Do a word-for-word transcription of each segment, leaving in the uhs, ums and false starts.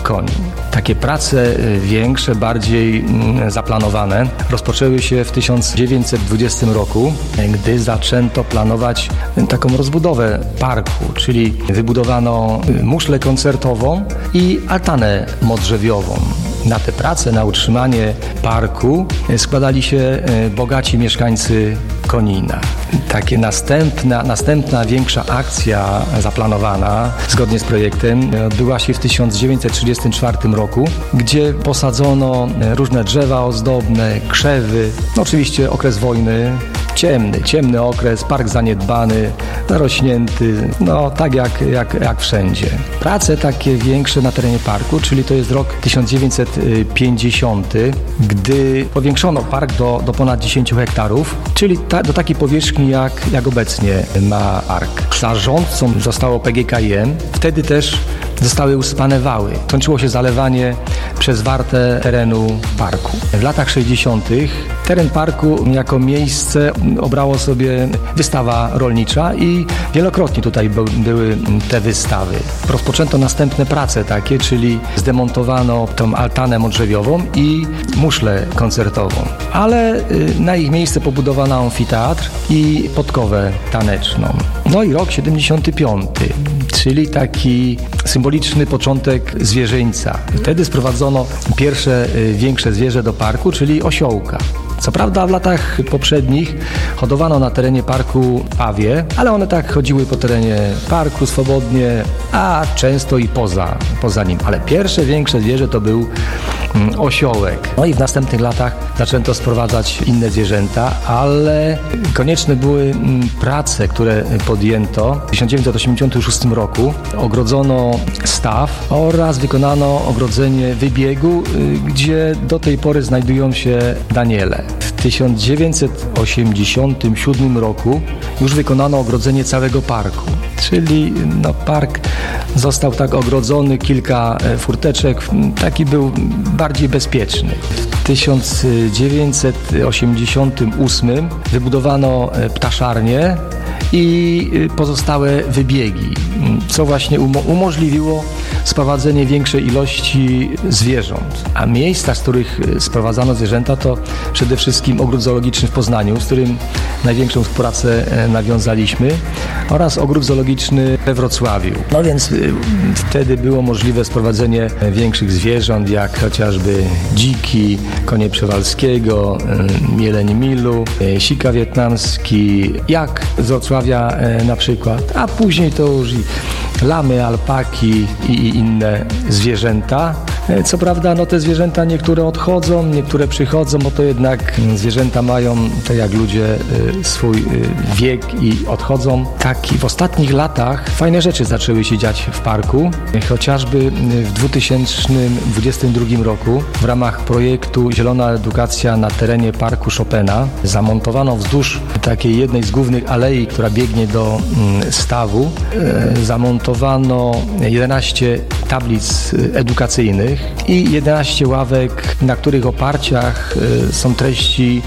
koni. Takie prace większe, bardziej zaplanowane rozpoczęły się w tysiąc dziewięćset dwudziestym roku, gdy zaczęto planować taką rozbudowę parku, czyli wybudowano muszlę koncertową i altanę modrzewiową. Na te prace, na utrzymanie parku składali się bogaci mieszkańcy Konina. Takie następna, następna większa akcja zaplanowana zgodnie z projektem odbyła się w tysiąc dziewięćset trzydziestym czwartym roku, gdzie posadzono różne drzewa ozdobne, krzewy. No, oczywiście okres wojny, ciemny, ciemny okres, park zaniedbany, zarośnięty, no tak jak, jak, jak wszędzie. Prace takie większe na terenie parku, czyli to jest rok tysiąc dziewięćset pięćdziesiąty, gdy powiększono park do, do ponad dziesięć hektarów, czyli ta, do takiej powierzchni jak, jak obecnie ma park. Zarządcą zostało P G K I M. Wtedy też zostały usypane wały. Kończyło się zalewanie przez wartę terenu parku. W latach sześćdziesiątych teren parku jako miejsce obrało sobie wystawa rolnicza i wielokrotnie tutaj by, były te wystawy. Rozpoczęto następne prace takie, czyli zdemontowano tą altanę modrzewiową i muszlę koncertową. Ale na ich miejsce pobudowano amfiteatr i podkowę taneczną. No i rok siedemdziesiąty piąty, czyli taki symboliczny początek zwierzyńca. Wtedy sprowadzono pierwsze większe zwierzę do parku, czyli osiołka. Co prawda w latach poprzednich hodowano na terenie parku pawie, ale one tak chodziły po terenie parku swobodnie, a często i poza, poza nim. Ale pierwsze większe zwierzę to był osiołek. No i w następnych latach zaczęto sprowadzać inne zwierzęta, ale konieczne były prace, które podjęto. W tysiąc dziewięćset osiemdziesiątym szóstym roku ogrodzono staw oraz wykonano ogrodzenie wybiegu, gdzie do tej pory znajdują się daniele. W tysiąc dziewięćset osiemdziesiątym siódmym roku już wykonano ogrodzenie całego parku, czyli no, park został tak ogrodzony, kilka furteczek, taki był bardziej bezpieczny. W tysiąc dziewięćset osiemdziesiątym ósmym wybudowano ptaszarnię i pozostałe wybiegi, co właśnie umo- umożliwiło sprowadzenie większej ilości zwierząt. A miejsca, z których sprowadzano zwierzęta, to przede wszystkim ogród zoologiczny w Poznaniu, z którym największą współpracę nawiązaliśmy, oraz ogród zoologiczny we Wrocławiu. No więc wtedy było możliwe sprowadzenie większych zwierząt, jak chociażby dziki, konie przewalskiego, mieleń milu, sika wietnamski, jak z Wrocławia na przykład, a później to już i lamy, alpaki i inne zwierzęta. Co prawda, no te zwierzęta niektóre odchodzą, niektóre przychodzą, bo to jednak zwierzęta mają, tak jak ludzie, swój wiek i odchodzą. Tak i w ostatnich latach fajne rzeczy zaczęły się dziać w parku. Chociażby w dwa tysiące dwudziestym drugim roku w ramach projektu Zielona Edukacja na terenie Parku Chopina zamontowano wzdłuż takiej jednej z głównych alei, która biegnie do stawu, zamontowano jedenaście tablic edukacyjnych i jedenaście ławek, na których oparciach są treści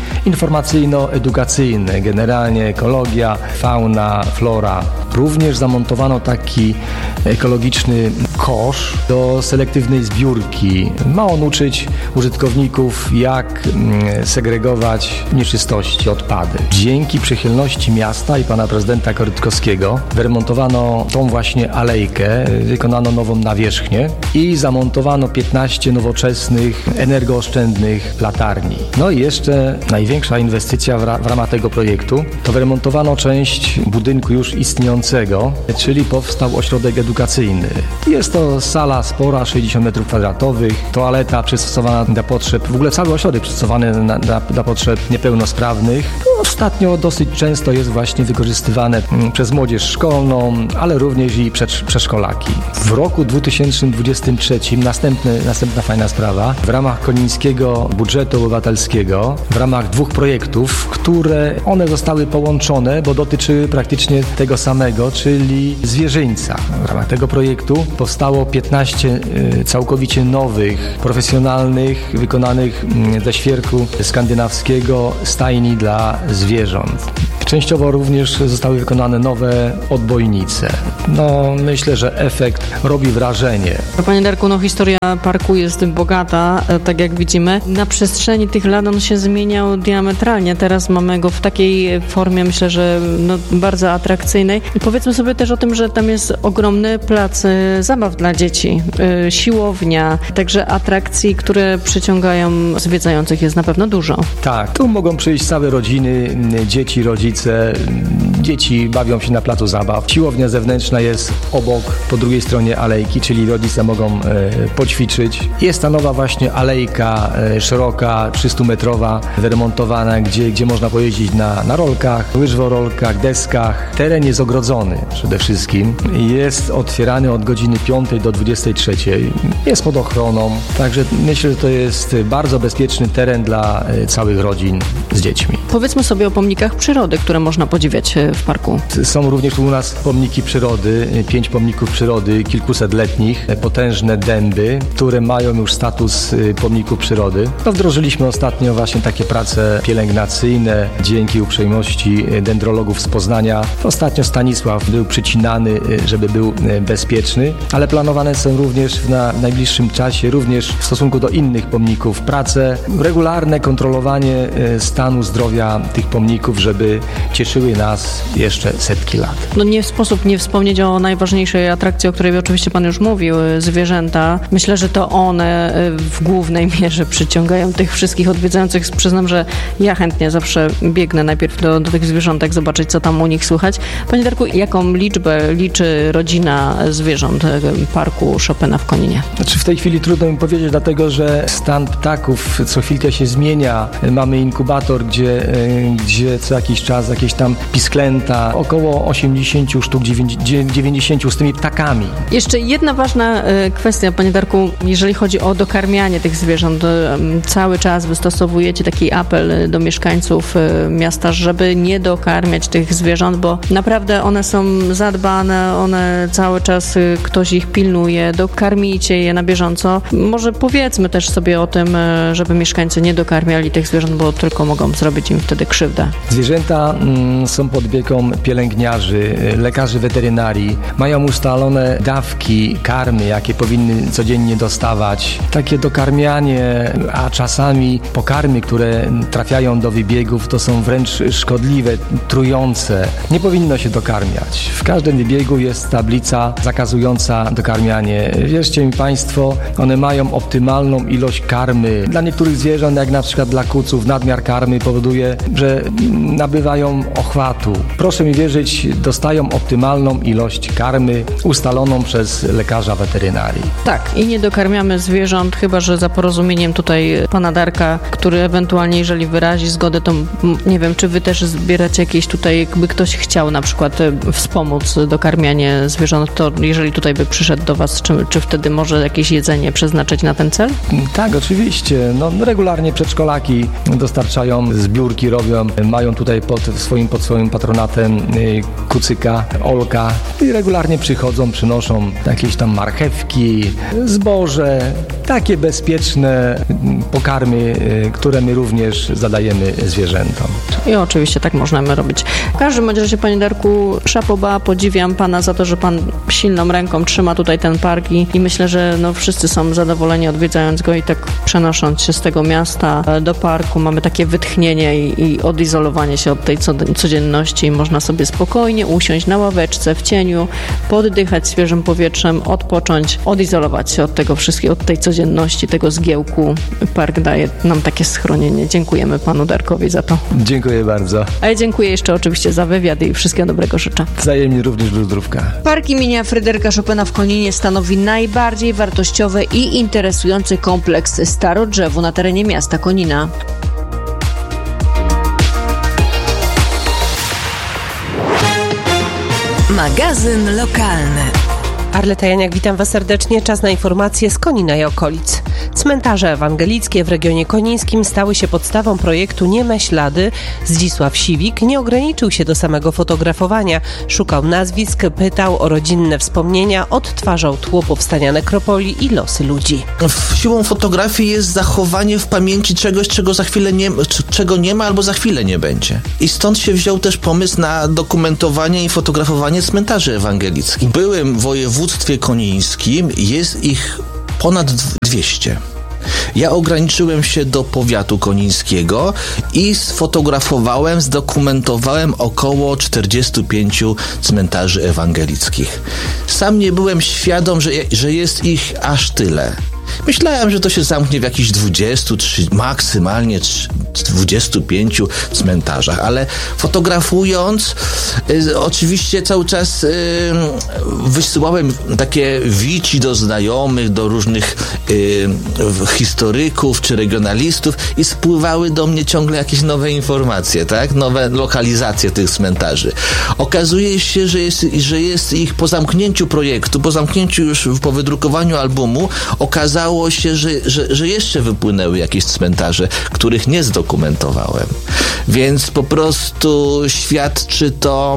informacyjno-edukacyjne, generalnie ekologia, fauna, flora. Również zamontowano taki ekologiczny kosz do selektywnej zbiórki. Ma on uczyć użytkowników, jak segregować nieczystości, odpady. Dzięki przychylności miasta i pana prezydenta Korytkowskiego wyremontowano tą właśnie alejkę, wykonano nową nawierzchnię i zamontowano piętnaście nowoczesnych, energooszczędnych latarni. No i jeszcze największa inwestycja w, ra- w ramach tego projektu to wyremontowano część budynku już istniejącego, czyli powstał ośrodek edukacyjny. Jest to sala spora, sześćdziesiąt metrów kwadratowych, toaleta przystosowana dla potrzeb, w ogóle cały ośrodek przystosowany na, na, dla potrzeb niepełnosprawnych. Ostatnio dosyć często jest właśnie wykorzystywane przez młodzież szkolną, ale również i przedszkolaki. W roku dwa tysiące dwudziestym trzecim następny, następna fajna sprawa. W ramach konińskiego budżetu obywatelskiego, w ramach dwóch projektów, które one zostały połączone, bo dotyczyły praktycznie tego samego, czyli zwierzyńca. W ramach tego projektu powstało piętnaście całkowicie nowych, profesjonalnych, wykonanych ze świerku skandynawskiego stajni dla zwierząt. Częściowo również zostały wykonane nowe odbojnice. No, myślę, że efekt robi wrażenie. Panie Darku, no historia parku jest bogata, tak jak widzimy. Na przestrzeni tych lat on się zmieniał diametralnie. Teraz mamy go w takiej formie, myślę, że no, bardzo atrakcyjnej. I powiedzmy sobie też o tym, że tam jest ogromny plac zabaw dla dzieci, siłownia, także atrakcji, które przyciągają zwiedzających jest na pewno dużo. Tak, tu mogą przyjść całe rodziny, dzieci, rodzice. Dzieci bawią się na placu zabaw. Siłownia zewnętrzna jest obok, po drugiej stronie alejki, czyli rodzice mogą e, poćwiczyć. Jest ta nowa właśnie alejka e, szeroka, trzystumetrowa, wyremontowana, gdzie, gdzie można pojeździć na, na rolkach, łyżworolkach, deskach. Teren jest ogrodzony przede wszystkim. Jest otwierany od godziny piątej do dwudziestej trzeciej. Jest pod ochroną, także myślę, że to jest bardzo bezpieczny teren dla e, całych rodzin z dziećmi. Powiedzmy sobie o pomnikach przyrody, które można podziwiać w parku. Są również u nas pomniki przyrody, pięć pomników przyrody, kilkusetletnich, potężne dęby, które mają już status pomników przyrody. No, wdrożyliśmy ostatnio właśnie takie prace pielęgnacyjne dzięki uprzejmości dendrologów z Poznania. Ostatnio Stanisław był przycinany, żeby był bezpieczny, ale planowane są również na najbliższym czasie, również w stosunku do innych pomników, prace regularne, kontrolowanie stanu zdrowia tych pomników, żeby cieszyły nas jeszcze setki lat. No nie sposób nie wspomnieć o najważniejszej atrakcji, o której oczywiście Pan już mówił, zwierzęta. Myślę, że to one w głównej mierze przyciągają tych wszystkich odwiedzających. Przyznam, że ja chętnie zawsze biegnę najpierw do, do tych zwierzątek, zobaczyć, co tam u nich słychać. Panie Darku, jaką liczbę liczy rodzina zwierząt parku Chopina w Koninie? Znaczy w tej chwili trudno mi powiedzieć, dlatego że stan ptaków co chwilkę się zmienia. Mamy inkubator, gdzie, gdzie co jakiś czas jakieś tam pisklęta, około osiemdziesiąt sztuk, dziewięćdziesiąt z tymi ptakami. Jeszcze jedna ważna kwestia, Panie Darku, jeżeli chodzi o dokarmianie tych zwierząt. Cały czas wystosowujecie taki apel do mieszkańców miasta, żeby nie dokarmiać tych zwierząt, bo naprawdę one są zadbane, one cały czas ktoś ich pilnuje, dokarmijcie je na bieżąco. Może powiedzmy też sobie o tym, żeby mieszkańcy nie dokarmiali tych zwierząt, bo tylko mogą zrobić im wtedy krzywdę. Zwierzęta mm, są pod opieką pielęgniarzy, lekarzy weterynarii, mają ustalone dawki karmy, jakie powinny codziennie dostawać. Takie dokarmianie, a czasami pokarmy, które trafiają do wybiegów, to są wręcz szkodliwe, trujące. Nie powinno się dokarmiać. W każdym wybiegu jest tablica zakazująca dokarmianie. Wierzcie mi Państwo, one mają optymalną ilość karmy. Dla niektórych zwierząt, jak na przykład dla kuców, nadmiar karmy powoduje, że nabywają ochwatu. Proszę mi wierzyć, dostają optymalną ilość karmy ustaloną przez lekarza weterynarii. Tak, i nie dokarmiamy zwierząt, chyba że za porozumieniem tutaj pana Darka, który ewentualnie, jeżeli wyrazi zgodę, to nie wiem, czy wy też zbieracie jakieś tutaj, jakby ktoś chciał na przykład wspomóc dokarmianie zwierząt, to jeżeli tutaj by przyszedł do was, czy, czy wtedy może jakieś jedzenie przeznaczyć na ten cel? Tak, oczywiście. No, regularnie przedszkolaki dostarczają, zbiórki robią, mają tutaj pod swoim, pod swoim patronatem kucyka, Olka i regularnie przychodzą, przynoszą jakieś tam marchewki, zboże, takie bezpieczne pokarmy, które my również zadajemy zwierzętom. I oczywiście tak możemy robić. W każdym bądź razie, Panie Darku, szapoba, podziwiam Pana za to, że Pan silną ręką trzyma tutaj ten park i, i myślę, że no, wszyscy są zadowoleni odwiedzając go i tak przenosząc się z tego miasta do parku mamy takie wytchnienie i, i odizolowanie się od tej codzienności. Można sobie spokojnie usiąść na ławeczce w cieniu, poddychać świeżym powietrzem, odpocząć, odizolować się od tego wszystkiego, od tej codzienności, tego zgiełku. Park daje nam takie schronienie. Dziękujemy Panu Darkowi za to. Dziękuję bardzo. A ja dziękuję jeszcze oczywiście za wywiad i wszystkiego dobrego życzę. Wzajemnie również do zdrówka. Park imienia Fryderyka Chopina w Koninie stanowi najbardziej wartościowy i interesujący kompleks starodrzewu na terenie miasta Konina. Magazyn lokalny. Arleta Janiak, witam Was serdecznie. Czas na informacje z Konina i okolic. Cmentarze ewangelickie w regionie konińskim stały się podstawą projektu Nieme Ślady. Zdzisław Siwik nie ograniczył się do samego fotografowania. Szukał nazwisk, pytał o rodzinne wspomnienia, odtwarzał tło powstania nekropolii i losy ludzi. Siłą fotografii jest zachowanie w pamięci czegoś, czego za chwilę nie, czego nie ma albo za chwilę nie będzie. I stąd się wziął też pomysł na dokumentowanie i fotografowanie cmentarzy ewangelickich. Byłem w województwie konińskim, jest ich ponad dwieście. Ja ograniczyłem się do powiatu konińskiego i sfotografowałem, zdokumentowałem około czterdziestu pięciu cmentarzy ewangelickich. Sam nie byłem świadom, że, że jest ich aż tyle. Myślałem, że to się zamknie w jakichś dwudziestu, maksymalnie dwudziestu pięciu cmentarzach, ale fotografując, y, oczywiście cały czas y, wysyłałem takie wici do znajomych, do różnych y, historyków czy regionalistów i spływały do mnie ciągle jakieś nowe informacje, tak? Nowe lokalizacje tych cmentarzy. Okazuje się, że jest, że jest ich po zamknięciu projektu, po zamknięciu już, po wydrukowaniu albumu, okazało Okazało się, że, że, że jeszcze wypłynęły jakieś cmentarze, których nie zdokumentowałem. Więc po prostu świadczy to,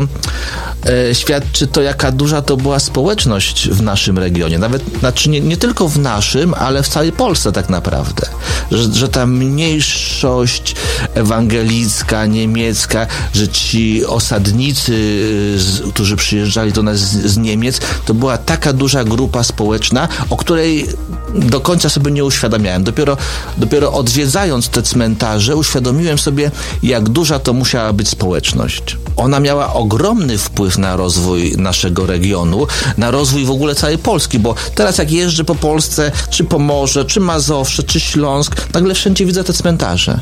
e, świadczy to, jaka duża to była społeczność w naszym regionie. Nawet, znaczy nie, nie tylko w naszym, ale w całej Polsce tak naprawdę. Że, że ta mniejszość ewangelicka, niemiecka, że ci osadnicy, z, którzy przyjeżdżali do nas z, z Niemiec, to była taka duża grupa społeczna, o której do końca sobie nie uświadamiałem. Dopiero, dopiero odwiedzając te cmentarze uświadomiłem sobie, jak duża to musiała być społeczność. Ona miała ogromny wpływ na rozwój naszego regionu, na rozwój w ogóle całej Polski, bo teraz jak jeżdżę po Polsce, czy Pomorze, czy Mazowsze, czy Śląsk, nagle wszędzie widzę te cmentarze.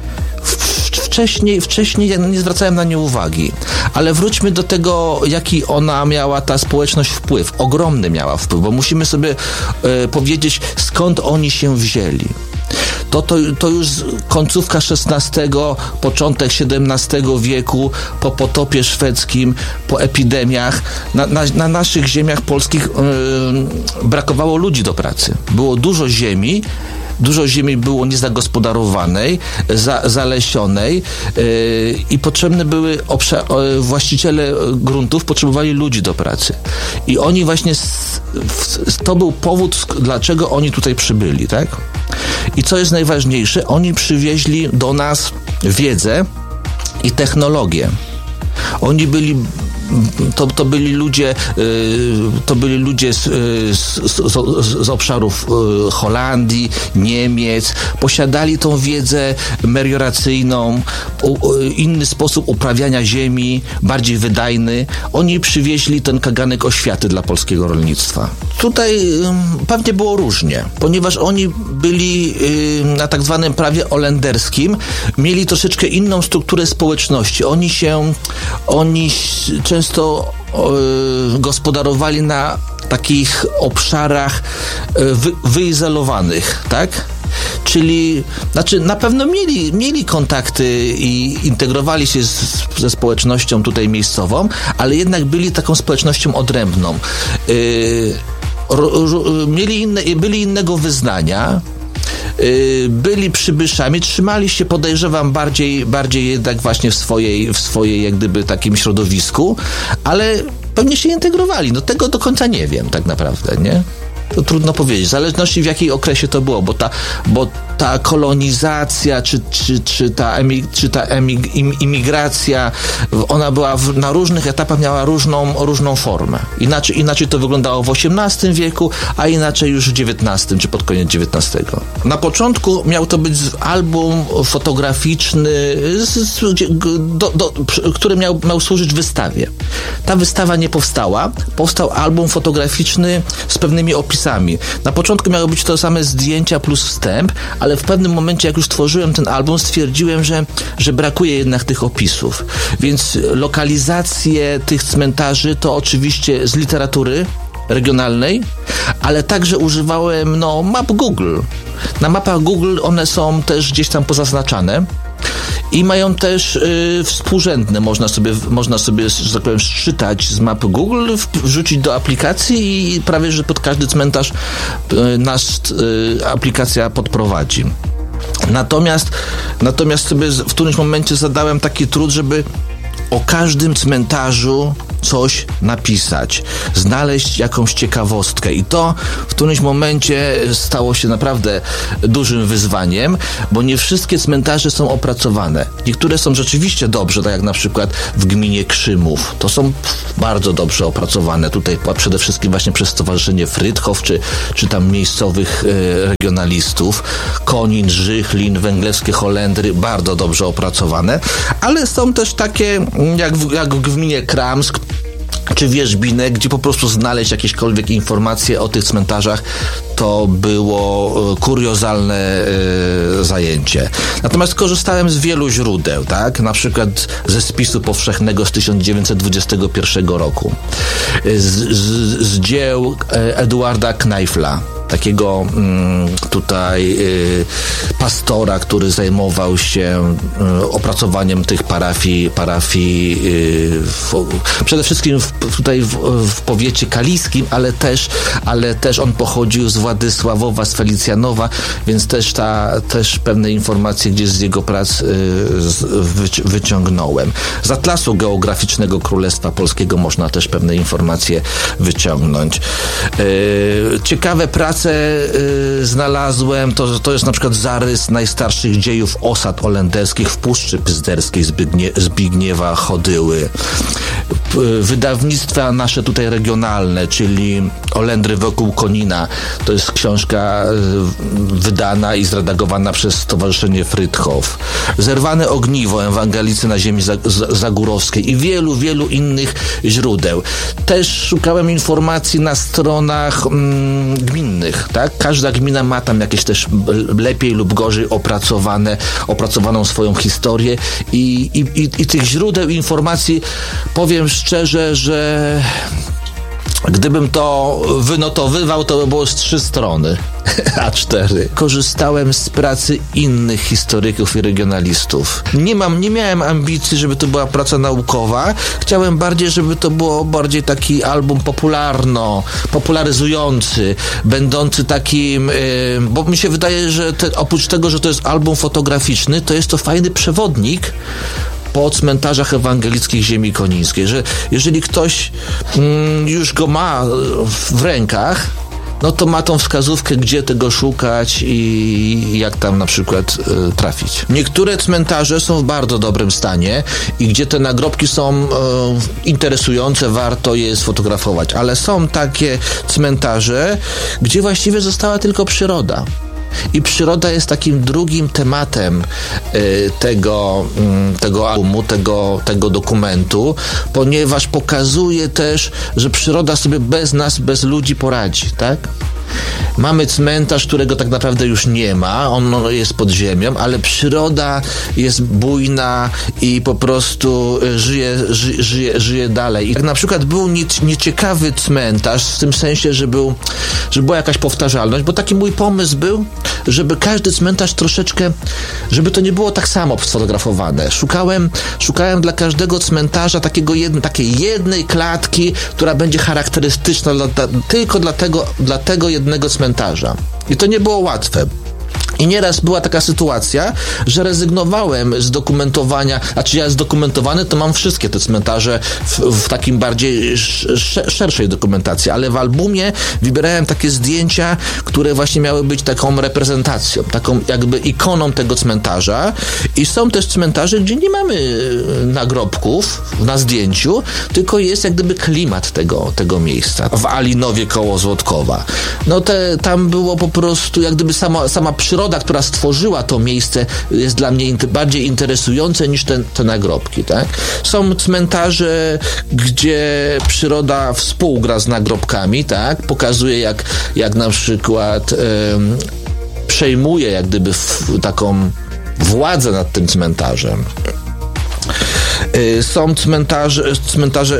Wcześniej, wcześniej ja nie zwracałem na nie uwagi, ale wróćmy do tego, jaki ona miała, ta społeczność wpływ. Ogromny miała wpływ, bo musimy sobie e, powiedzieć, skąd oni się wzięli. To, to, to już końcówka szesnastego, początek siedemnastego wieku, po potopie szwedzkim, po epidemiach, na, na, na naszych ziemiach polskich yy, brakowało ludzi do pracy. Było dużo ziemi, Dużo ziemi było niezagospodarowanej, za, zalesionej yy, i potrzebne były obszar, yy, właściciele gruntów potrzebowali ludzi do pracy. I oni właśnie, z, w, to był powód, dlaczego oni tutaj przybyli, tak? I co jest najważniejsze, oni przywieźli do nas wiedzę i technologię. Oni byli To, to byli ludzie, to byli ludzie z, z, z, z obszarów Holandii, Niemiec, posiadali tą wiedzę melioracyjną, inny sposób uprawiania ziemi, bardziej wydajny. Oni przywieźli ten kaganek oświaty dla polskiego rolnictwa. Tutaj pewnie było różnie, ponieważ oni byli na tak zwanym prawie holenderskim, mieli troszeczkę inną strukturę społeczności. Oni się, oni często y, gospodarowali na takich obszarach y, wy, wyizolowanych, tak? Czyli, znaczy na pewno mieli, mieli kontakty i integrowali się z, ze społecznością tutaj miejscową, ale jednak byli taką społecznością odrębną. Y, ro, ro, mieli inne, byli innego wyznania, byli przybyszami, trzymali się, podejrzewam, bardziej, bardziej jednak właśnie w swojej, w swojej jak gdyby takim środowisku, ale pewnie się integrowali. No tego do końca nie wiem tak naprawdę, nie? To trudno powiedzieć, w zależności w jakiej okresie to było, bo ta, bo ta kolonizacja, czy, czy, czy ta, emig, czy ta emig, im, imigracja, ona była w, na różnych etapach, miała różną, różną formę. Inaczej, inaczej to wyglądało w osiemnastym wieku, a inaczej już w dziewiętnastym, czy pod koniec dziewiętnastego. Na początku miał to być album fotograficzny, z, z, do, do, który miał, miał służyć wystawie. Ta wystawa nie powstała, powstał album fotograficzny z pewnymi opisami. Na początku miały być to same zdjęcia plus wstęp, ale w pewnym momencie, jak już tworzyłem ten album, stwierdziłem, że, że brakuje jednak tych opisów. Więc lokalizacje tych cmentarzy to oczywiście z literatury regionalnej, ale także używałem no, map Google. Na mapach Google one są też gdzieś tam pozaznaczane i mają też y, współrzędne. Można sobie, można sobie, że tak powiem, szczytać z mapy Google, wrzucić do aplikacji i prawie, że pod każdy cmentarz y, nas y, aplikacja podprowadzi. Natomiast, natomiast sobie w którymś momencie zadałem taki trud, żeby o każdym cmentarzu coś napisać, znaleźć jakąś ciekawostkę i to w którymś momencie stało się naprawdę dużym wyzwaniem, bo nie wszystkie cmentarze są opracowane. Niektóre są rzeczywiście dobrze, tak jak na przykład w gminie Krzymów. To są bardzo dobrze opracowane. Tutaj przede wszystkim właśnie przez Stowarzyszenie Frydchow, czy, czy tam miejscowych e, regionalistów. Konin, Żychlin, Węglewskie Holendry, bardzo dobrze opracowane, ale są też takie jak w, jak w gminie Kramsk, czy Wierzbinek, gdzie po prostu znaleźć jakiekolwiek informacje o tych cmentarzach, to było kuriozalne y, zajęcie. Natomiast korzystałem z wielu źródeł, tak? Na przykład ze spisu powszechnego z tysiąc dziewięćset dwudziestego pierwszego roku, z, z, z dzieł Eduarda Knajfla, takiego mm, tutaj y, pastora, który zajmował się y, opracowaniem tych parafii, parafii y, w, przede wszystkim w, tutaj w, w powiecie kaliskim, ale też, ale też on pochodził z Władysławowa, z Felicjanowa, więc też ta, też pewne informacje gdzieś z jego prac y, z, wyci- wyciągnąłem. Z Atlasu Geograficznego Królestwa Polskiego można też pewne informacje wyciągnąć. Y, ciekawe prace y, znalazłem, to, to jest na przykład zarys najstarszych dziejów osad holenderskich w Puszczy Pyzderskiej Zbignie, Zbigniewa Chodyły. Y, wydawnictwa nasze tutaj regionalne, czyli Holendry wokół Konina, to jest książka y, wydana i zredagowana przez Stowarzyszenie Frydchow. Zerwane ogniwo, Ewangelicy na ziemi zagórowskiej i wielu, wielu innych źródeł. Też szukałem informacji na stronach mm, gminnych, tak? Każda gmina ma tam jakieś też lepiej lub gorzej opracowane, opracowaną swoją historię i, i, i, i tych źródeł informacji, powiem szczerze, że gdybym to wynotowywał, to by było z trzy strony, a cztery. Korzystałem z pracy innych historyków i regionalistów. Nie mam, nie miałem ambicji, żeby to była praca naukowa. Chciałem bardziej, żeby to było bardziej taki album popularno, popularyzujący, będący takim, yy, bo mi się wydaje, że te, oprócz tego, że to jest album fotograficzny, to jest to fajny przewodnik po cmentarzach ewangelickich ziemi konińskiej, że jeżeli ktoś mm, już go ma w rękach, no to ma tą wskazówkę, gdzie tego szukać i jak tam na przykład y, trafić. Niektóre cmentarze są w bardzo dobrym stanie i gdzie te nagrobki są y, interesujące, warto je sfotografować, ale są takie cmentarze, gdzie właściwie została tylko przyroda. I przyroda jest takim drugim tematem y, tego, y, tego albumu, tego, tego dokumentu, ponieważ pokazuje też, że przyroda sobie bez nas, bez ludzi poradzi, tak? Mamy cmentarz, którego tak naprawdę już nie ma, on jest pod ziemią, ale przyroda jest bujna i po prostu żyje, ży, żyje, żyje dalej. I tak na przykład był nie, nieciekawy cmentarz, w tym sensie, że, był, że była jakaś powtarzalność, bo taki mój pomysł był, żeby każdy cmentarz troszeczkę, żeby to nie było tak samo sfotografowane. Szukałem, szukałem dla każdego cmentarza takiego jedno, takiej jednej klatki, która będzie charakterystyczna dla, tylko dla tego, dla tego jednego cmentarza. I to nie było łatwe. I nieraz była taka sytuacja, że rezygnowałem z dokumentowania, a czy ja zdokumentowany, to mam wszystkie te cmentarze w, w takim bardziej sz, szerszej dokumentacji, ale w albumie wybierałem takie zdjęcia, które właśnie miały być taką reprezentacją, taką jakby ikoną tego cmentarza. I są też cmentarze, gdzie nie mamy nagrobków na zdjęciu, tylko jest jak gdyby klimat tego, tego miejsca. W Alinowie koło Złotkowa. No te, tam było po prostu jak gdyby sama, sama przyroda, która stworzyła to miejsce, jest dla mnie int- bardziej interesujące niż te, te nagrobki, tak? Są cmentarze, gdzie przyroda współgra z nagrobkami, tak? Pokazuje jak, jak na przykład ym, przejmuje jak gdyby w, taką władzę nad tym cmentarzem. Są cmentarze, cmentarze,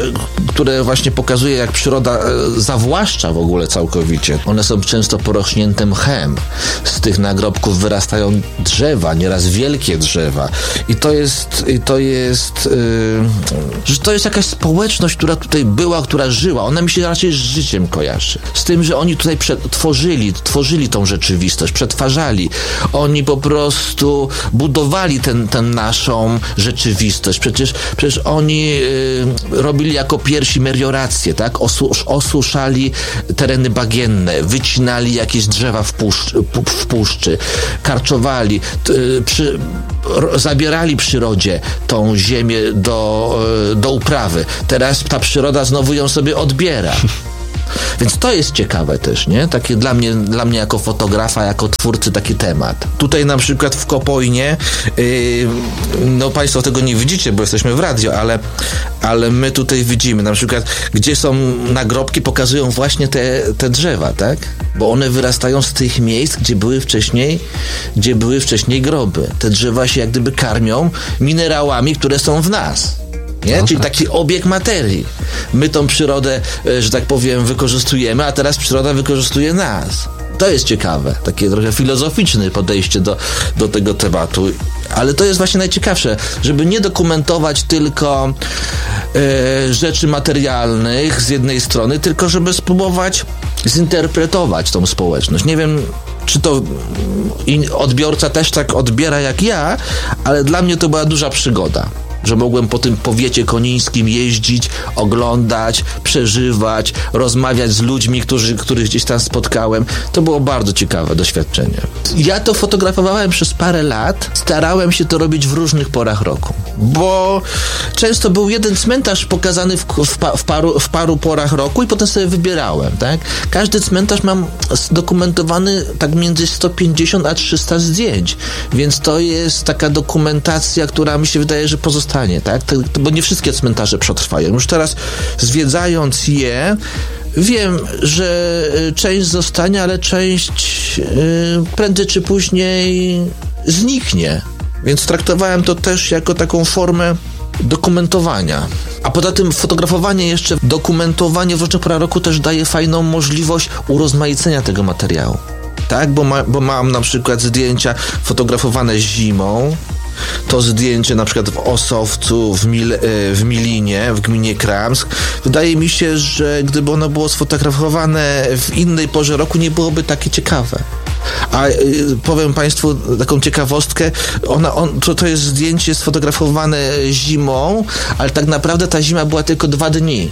które właśnie pokazuje, jak przyroda zawłaszcza w ogóle całkowicie. One są często porośnięte mchem. Z tych nagrobków wyrastają drzewa, nieraz wielkie drzewa. I to jest, i to jest, yy, że to jest jakaś społeczność, która tutaj była, która żyła. Ona mi się raczej z życiem kojarzy. Z tym, że oni tutaj tworzyli, tworzyli tą rzeczywistość, przetwarzali. Oni po prostu budowali ten, ten naszą rzeczywistość. Przecież, przecież oni yy, robili jako pierwsi meliorację, tak? Osu, osuszali tereny bagienne, wycinali jakieś drzewa w, puszcz, w puszczy, karczowali, yy, przy, r, zabierali przyrodzie tą ziemię do, yy, do uprawy. Teraz ta przyroda znowu ją sobie odbiera. Więc to jest ciekawe też, nie? Takie dla mnie, dla mnie jako fotografa, jako twórcy taki temat. Tutaj na przykład w Kopojnie, yy, no państwo tego nie widzicie, bo jesteśmy w radio, ale, ale my tutaj widzimy na przykład, gdzie są nagrobki, pokazują właśnie te, te drzewa, tak? Bo one wyrastają z tych miejsc, gdzie były wcześniej, gdzie były wcześniej groby. Te drzewa się jak gdyby karmią minerałami, które są w nas. Nie? No Czyli tak. taki obieg materii. My tą przyrodę, że tak powiem, wykorzystujemy, a teraz przyroda wykorzystuje nas. To jest ciekawe, takie trochę filozoficzne podejście do, do tego tematu. Ale to jest właśnie najciekawsze, żeby nie dokumentować tylko e, rzeczy materialnych z jednej strony, tylko żeby spróbować zinterpretować tą społeczność. Nie wiem, czy to odbiorca też tak odbiera jak ja, ale dla mnie to była duża przygoda. Że mogłem po tym powiecie konińskim jeździć, oglądać, przeżywać, rozmawiać z ludźmi, którzy, których gdzieś tam spotkałem. To było bardzo ciekawe doświadczenie. Ja to fotografowałem przez parę lat. Starałem się to robić w różnych porach roku. Bo często był jeden cmentarz pokazany w, w, w, paru, w paru porach roku i potem sobie wybierałem, tak? Każdy cmentarz mam zdokumentowany tak między sto pięćdziesiąt a trzysta zdjęć. Więc to jest taka dokumentacja, która mi się wydaje, że pozostanie. Tak? To, to, bo nie wszystkie cmentarze przetrwają. Już teraz zwiedzając je, wiem, że część zostanie, ale część yy, prędzej czy później zniknie. Więc traktowałem to też jako taką formę dokumentowania. A poza tym fotografowanie jeszcze, dokumentowanie w różnych porach roku też daje fajną możliwość urozmaicenia tego materiału. Tak? Bo, ma, bo mam na przykład zdjęcia fotografowane zimą. To zdjęcie na przykład w Osowcu, w, Mil, w Milinie, w gminie Kramsk. Wydaje mi się, że gdyby ono było sfotografowane w innej porze roku, nie byłoby takie ciekawe. A y, powiem Państwu taką ciekawostkę, ona, on, to, to jest zdjęcie sfotografowane zimą, ale tak naprawdę ta zima była tylko dwa dni.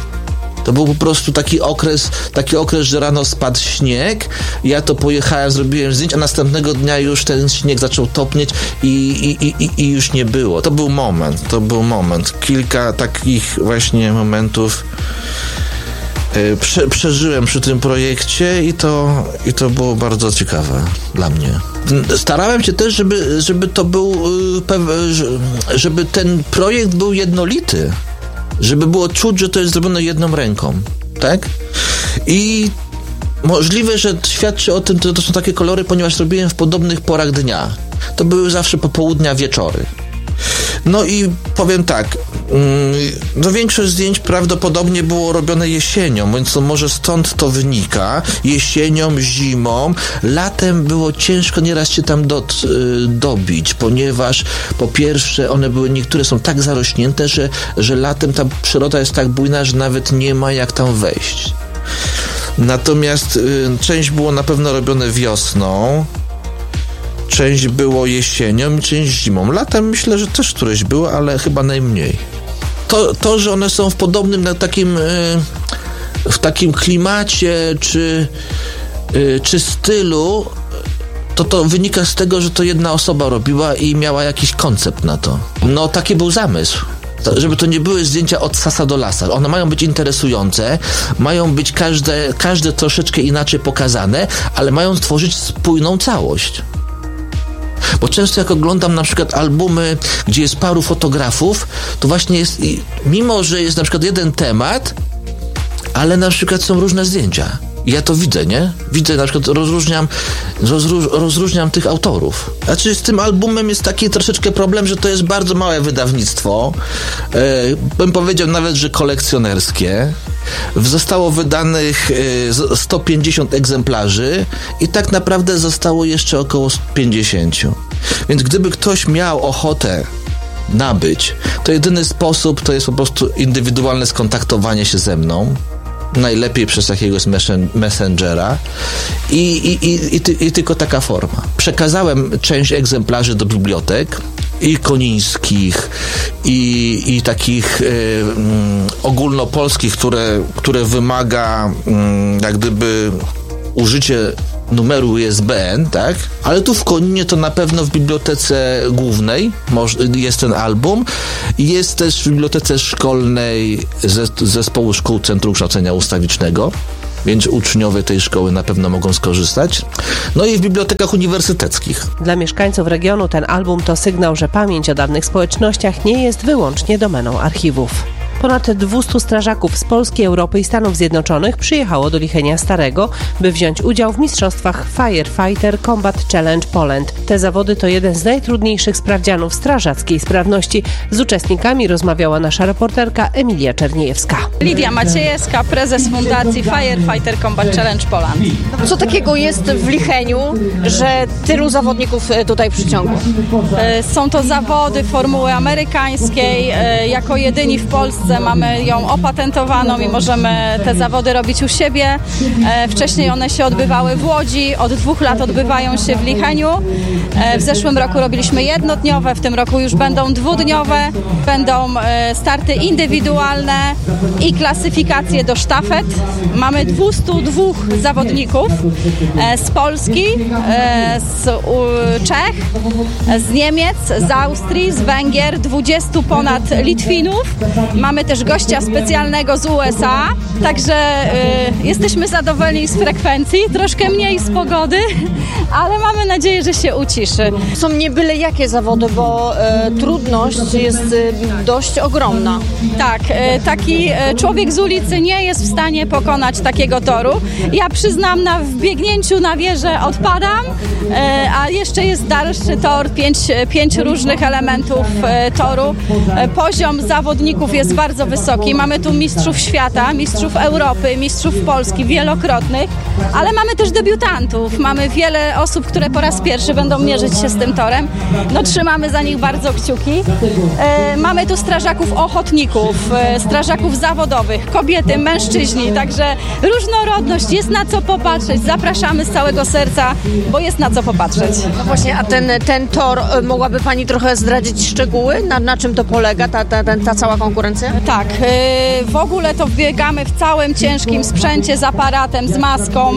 To był po prostu taki okres, taki okres, że rano spadł śnieg, ja to pojechałem, zrobiłem zdjęcia, a następnego dnia już ten śnieg zaczął topnieć i, i, i, i już nie było. To był moment, to był moment. Kilka takich właśnie momentów yy, prze, przeżyłem przy tym projekcie i to, i to było bardzo ciekawe dla mnie. Starałem się też, żeby, żeby to był, yy, żeby ten projekt był jednolity. Żeby było czuć, że to jest zrobione jedną ręką, tak? I możliwe, że świadczy o tym, że to są takie kolory, ponieważ robiłem w podobnych porach dnia. To były zawsze popołudnia, wieczory. No i powiem tak, no większość zdjęć prawdopodobnie było robione jesienią, więc to może stąd to wynika. Jesienią, zimą. Latem było ciężko nieraz się tam do, dobić, ponieważ po pierwsze one były, niektóre są tak zarośnięte, że, że latem ta przyroda jest tak bujna, że nawet nie ma jak tam wejść. Natomiast y, część było na pewno robione wiosną, część było jesienią, część zimą. Latem myślę, że też któreś było, ale chyba najmniej. To, to że one są w podobnym na takim, y, w takim klimacie czy, y, czy stylu, to to wynika z tego, że to jedna osoba robiła i miała jakiś koncept na to. No taki był zamysł. Żeby to nie były zdjęcia od sasa do lasa. One mają być interesujące, mają być każde, każde troszeczkę inaczej pokazane, ale mają tworzyć spójną całość. Bo często jak oglądam na przykład albumy, gdzie jest paru fotografów, to właśnie jest, mimo że jest na przykład jeden temat, ale na przykład są różne zdjęcia. I ja to widzę, nie? Widzę, na przykład rozróżniam, rozróż, rozróżniam tych autorów. Znaczy z tym albumem jest taki troszeczkę problem, że to jest bardzo małe wydawnictwo. E, bym powiedział nawet, że kolekcjonerskie. Zostało wydanych e, sto pięćdziesiąt egzemplarzy i tak naprawdę zostało jeszcze około pięćdziesiąt. Więc gdyby ktoś miał ochotę nabyć, to jedyny sposób to jest po prostu indywidualne skontaktowanie się ze mną. Najlepiej przez jakiegoś messengera i, i, i, i, ty, i tylko taka forma. Przekazałem część egzemplarzy do bibliotek i konińskich i, i takich y, mm, ogólnopolskich, które, które wymaga mm, jak gdyby użycie numeru U S B N, tak? Ale tu w Koninie to na pewno w bibliotece głównej jest ten album. Jest też w bibliotece szkolnej Zespołu Szkół Centrum Kształcenia Ustawicznego, więc uczniowie tej szkoły na pewno mogą skorzystać. No i w bibliotekach uniwersyteckich. Dla mieszkańców regionu ten album to sygnał, że pamięć o dawnych społecznościach nie jest wyłącznie domeną archiwów. Ponad dwieście strażaków z Polski, Europy i Stanów Zjednoczonych przyjechało do Lichenia Starego, by wziąć udział w mistrzostwach Firefighter Combat Challenge Poland. Te zawody to jeden z najtrudniejszych sprawdzianów strażackiej sprawności. Z uczestnikami rozmawiała nasza reporterka Emilia Czerniejewska. Lidia Maciejewska, prezes fundacji Firefighter Combat Challenge Poland. Co takiego jest w Licheniu, że tylu zawodników tutaj przyciągło? Są to zawody formuły amerykańskiej. Jako jedyni w Polsce mamy ją opatentowaną i możemy te zawody robić u siebie. Wcześniej one się odbywały w Łodzi, od dwóch lat odbywają się w Licheniu. W zeszłym roku robiliśmy jednodniowe, w tym roku już będą dwudniowe. Będą starty indywidualne i klasyfikacje do sztafet. Mamy dwieście dwa zawodników z Polski, z Czech, z Niemiec, z Austrii, z Węgier, dwudziestu ponad Litwinów. Mamy też gościa specjalnego z U S A, także y, jesteśmy zadowoleni z frekwencji, troszkę mniej z pogody, ale mamy nadzieję, że się uciszy. Są nie byle jakie zawody, bo y, trudność jest y, dość ogromna. Tak, y, taki y, człowiek z ulicy nie jest w stanie pokonać takiego toru. Ja przyznam, na wbiegnięciu na wieżę odpadam, y, a jeszcze jest dalszy tor, pięć, pięć różnych elementów y, toru. Y, poziom zawodników jest bardzo wysoki. Mamy tu mistrzów świata, mistrzów Europy, mistrzów Polski, wielokrotnych, ale mamy też debiutantów. Mamy wiele osób, które po raz pierwszy będą mierzyć się z tym torem. No trzymamy za nich bardzo kciuki. E, mamy tu strażaków ochotników, e, strażaków zawodowych, kobiety, mężczyźni, także różnorodność, jest na co popatrzeć. Zapraszamy z całego serca, bo jest na co popatrzeć. No właśnie, a ten, ten tor, mogłaby Pani trochę zdradzić szczegóły? Na, na czym to polega, ta, ta, ta, ta cała konkurencja? Tak, w ogóle to wbiegamy w całym ciężkim sprzęcie z aparatem, z maską.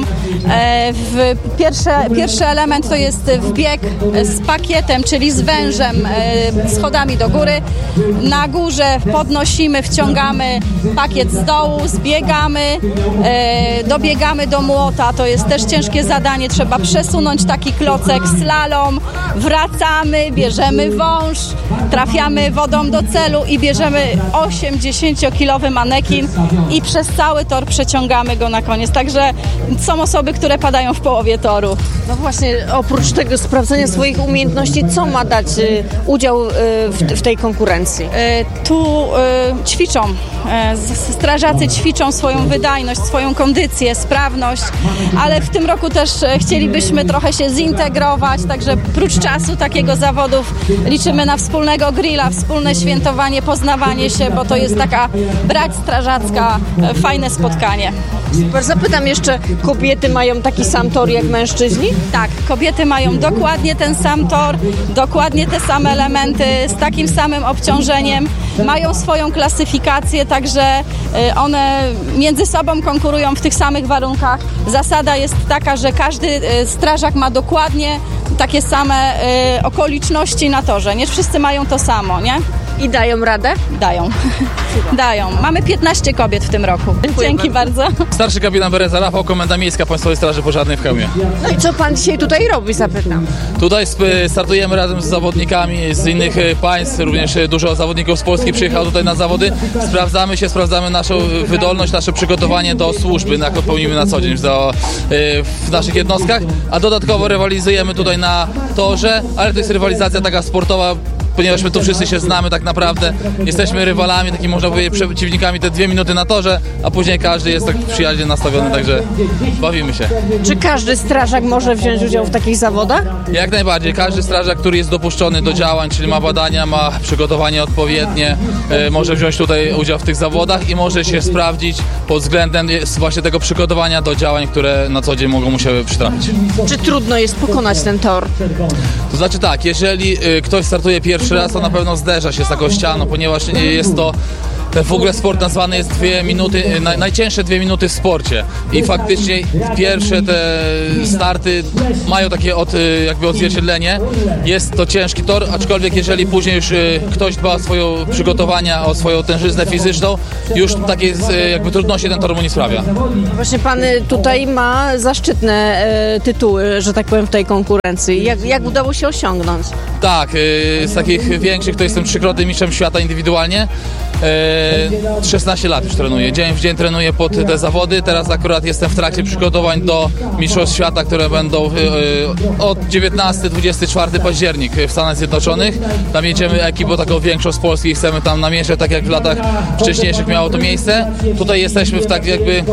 W pierwsze, pierwszy element to jest wbieg z pakietem, czyli z wężem, schodami do góry. Na górze podnosimy, wciągamy pakiet z dołu, zbiegamy, dobiegamy do młota. To jest też ciężkie zadanie, trzeba przesunąć taki klocek, slalom, wracamy, bierzemy wąż, trafiamy wodą do celu i bierzemy osiemdziesięciokilowy manekin i przez cały tor przeciągamy go na koniec. Także są osoby, które padają w połowie toru. No właśnie, oprócz tego sprawdzenia swoich umiejętności, co ma dać y, udział y, w, w tej konkurencji? Y, tu y, ćwiczą. Y, strażacy ćwiczą swoją wydajność, swoją kondycję, sprawność, ale w tym roku też chcielibyśmy trochę się zintegrować, także prócz czasu takiego zawodów liczymy na wspólnego grilla, wspólne świętowanie, poznawanie się, bo to jest taka brać strażacka, fajne spotkanie. Super, zapytam jeszcze, kobiety mają taki sam tor jak mężczyźni? Tak, kobiety mają dokładnie ten sam tor, dokładnie te same elementy, z takim samym obciążeniem, mają swoją klasyfikację, także one między sobą konkurują w tych samych warunkach. Zasada jest taka, że każdy strażak ma dokładnie takie same okoliczności na torze, nie wszyscy mają to samo, nie? I dają radę? Dają. Dają. Mamy piętnaście kobiet w tym roku. Dziękuję Dzięki bardzo. Starszy kapitan Bereza Rafał, Komenda Miejska Państwowej Straży Pożarnej w Chełmie. No i co pan dzisiaj tutaj robi, zapytam? Tutaj sp- startujemy razem z zawodnikami z innych e, państw, również e, dużo zawodników z Polski przyjechało tutaj na zawody. Sprawdzamy się, sprawdzamy naszą wydolność, nasze przygotowanie do służby, jak to pełnimy na co dzień do, e, w naszych jednostkach, a dodatkowo rywalizujemy tutaj na torze, ale to jest rywalizacja taka sportowa, ponieważ my tu wszyscy się znamy tak naprawdę, jesteśmy rywalami, takimi można powiedzieć przeciwnikami te dwie minuty na torze, a później każdy jest tak przyjaźnie nastawiony, także bawimy się. Czy każdy strażak może wziąć udział w takich zawodach? Jak najbardziej, każdy strażak, który jest dopuszczony do działań, czyli ma badania, ma przygotowanie odpowiednie, e, może wziąć tutaj udział w tych zawodach i może się sprawdzić pod względem właśnie tego przygotowania do działań, które na co dzień mogą mu się przytrafić. Czy trudno jest pokonać ten tor? To znaczy tak, jeżeli y, ktoś startuje pierwszy raz, to na pewno zderza się z taką ścianą, ponieważ y, jest to ten w ogóle sport nazwany jest dwie minuty, naj, najcięższe dwie minuty w sporcie i faktycznie pierwsze te starty mają takie od, jakby odzwierciedlenie. Jest to ciężki tor, aczkolwiek jeżeli później już ktoś dba o swoje przygotowania, o swoją tężyznę fizyczną, już takie jakby trudności ten tor mu nie sprawia. Właśnie pan tutaj ma zaszczytne e, tytuły, że tak powiem, w tej konkurencji. Jak, jak udało się osiągnąć? Tak, z takich większych to jestem trzykrotnym mistrzem świata indywidualnie. szesnaście lat już trenuję. Dzień w dzień trenuję pod te zawody. Teraz akurat jestem w trakcie przygotowań do Mistrzostw Świata, które będą od dziewiętnastego do dwudziestego czwartego października w Stanach Zjednoczonych. Tam jedziemy ekipą taką większą z Polski i chcemy tam namierzać, tak jak w latach wcześniejszych miało to miejsce. Tutaj jesteśmy w tak jakby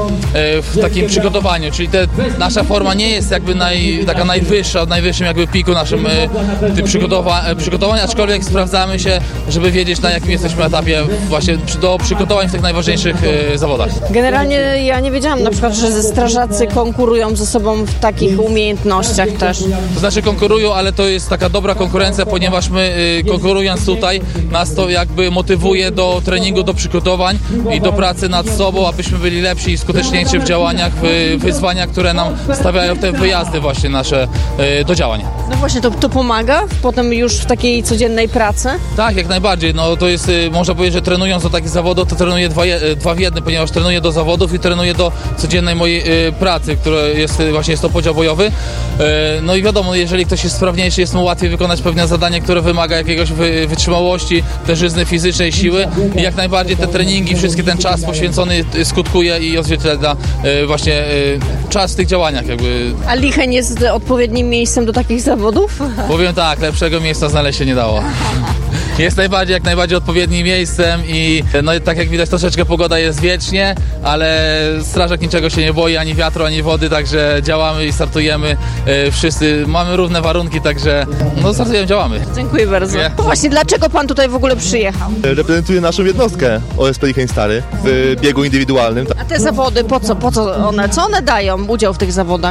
w takim przygotowaniu, czyli te, nasza forma nie jest jakby naj, taka najwyższa, od najwyższym jakby piku naszym tym przygotowa przygotowań, aczkolwiek sprawdzamy się, żeby wiedzieć, na jakim jesteśmy etapie właśnie do przygotowań w tych najważniejszych e, zawodach. Generalnie ja nie wiedziałam na przykład, że strażacy konkurują ze sobą w takich umiejętnościach też. To znaczy konkurują, ale to jest taka dobra konkurencja, ponieważ my y, konkurując tutaj, nas to jakby motywuje do treningu, do przygotowań i do pracy nad sobą, abyśmy byli lepsi i skuteczniejsi w działaniach, w wyzwaniach, które nam stawiają te wyjazdy właśnie nasze y, do działań. No właśnie, to, to pomaga potem już w takiej codziennej pracy? Tak, jak najbardziej. No to jest, y, można powiedzieć, że trenując do takich zawodów, to trenuję dwa, je, dwa w jednym, ponieważ trenuję do zawodów i trenuję do codziennej mojej y, pracy, która jest y, właśnie jest to podział bojowy. Y, no i wiadomo, jeżeli ktoś jest sprawniejszy, jest mu łatwiej wykonać pewne zadanie, które wymaga jakiegoś wy, wytrzymałości, tężyzny fizycznej, siły i jak najbardziej te treningi, wszystki ten czas poświęcony y, skutkuje i odzwierciedla y, właśnie y, czas w tych działaniach. Jakby. A Licheń jest odpowiednim miejscem do takich zawodów? Powiem tak, lepszego miejsca znaleźć się nie dało. Jest najbardziej, jak najbardziej odpowiednim miejscem i no tak jak widać troszeczkę pogoda jest wiecznie, ale strażak niczego się nie boi, ani wiatru, ani wody, także działamy i startujemy. E, wszyscy mamy równe warunki, także no startujemy, działamy. Dziękuję bardzo. Nie. No właśnie, dlaczego pan tutaj w ogóle przyjechał? Reprezentuję naszą jednostkę O S P Licheń Stary w biegu indywidualnym. A te zawody, po co, po co one, co one dają, udział w tych zawodach?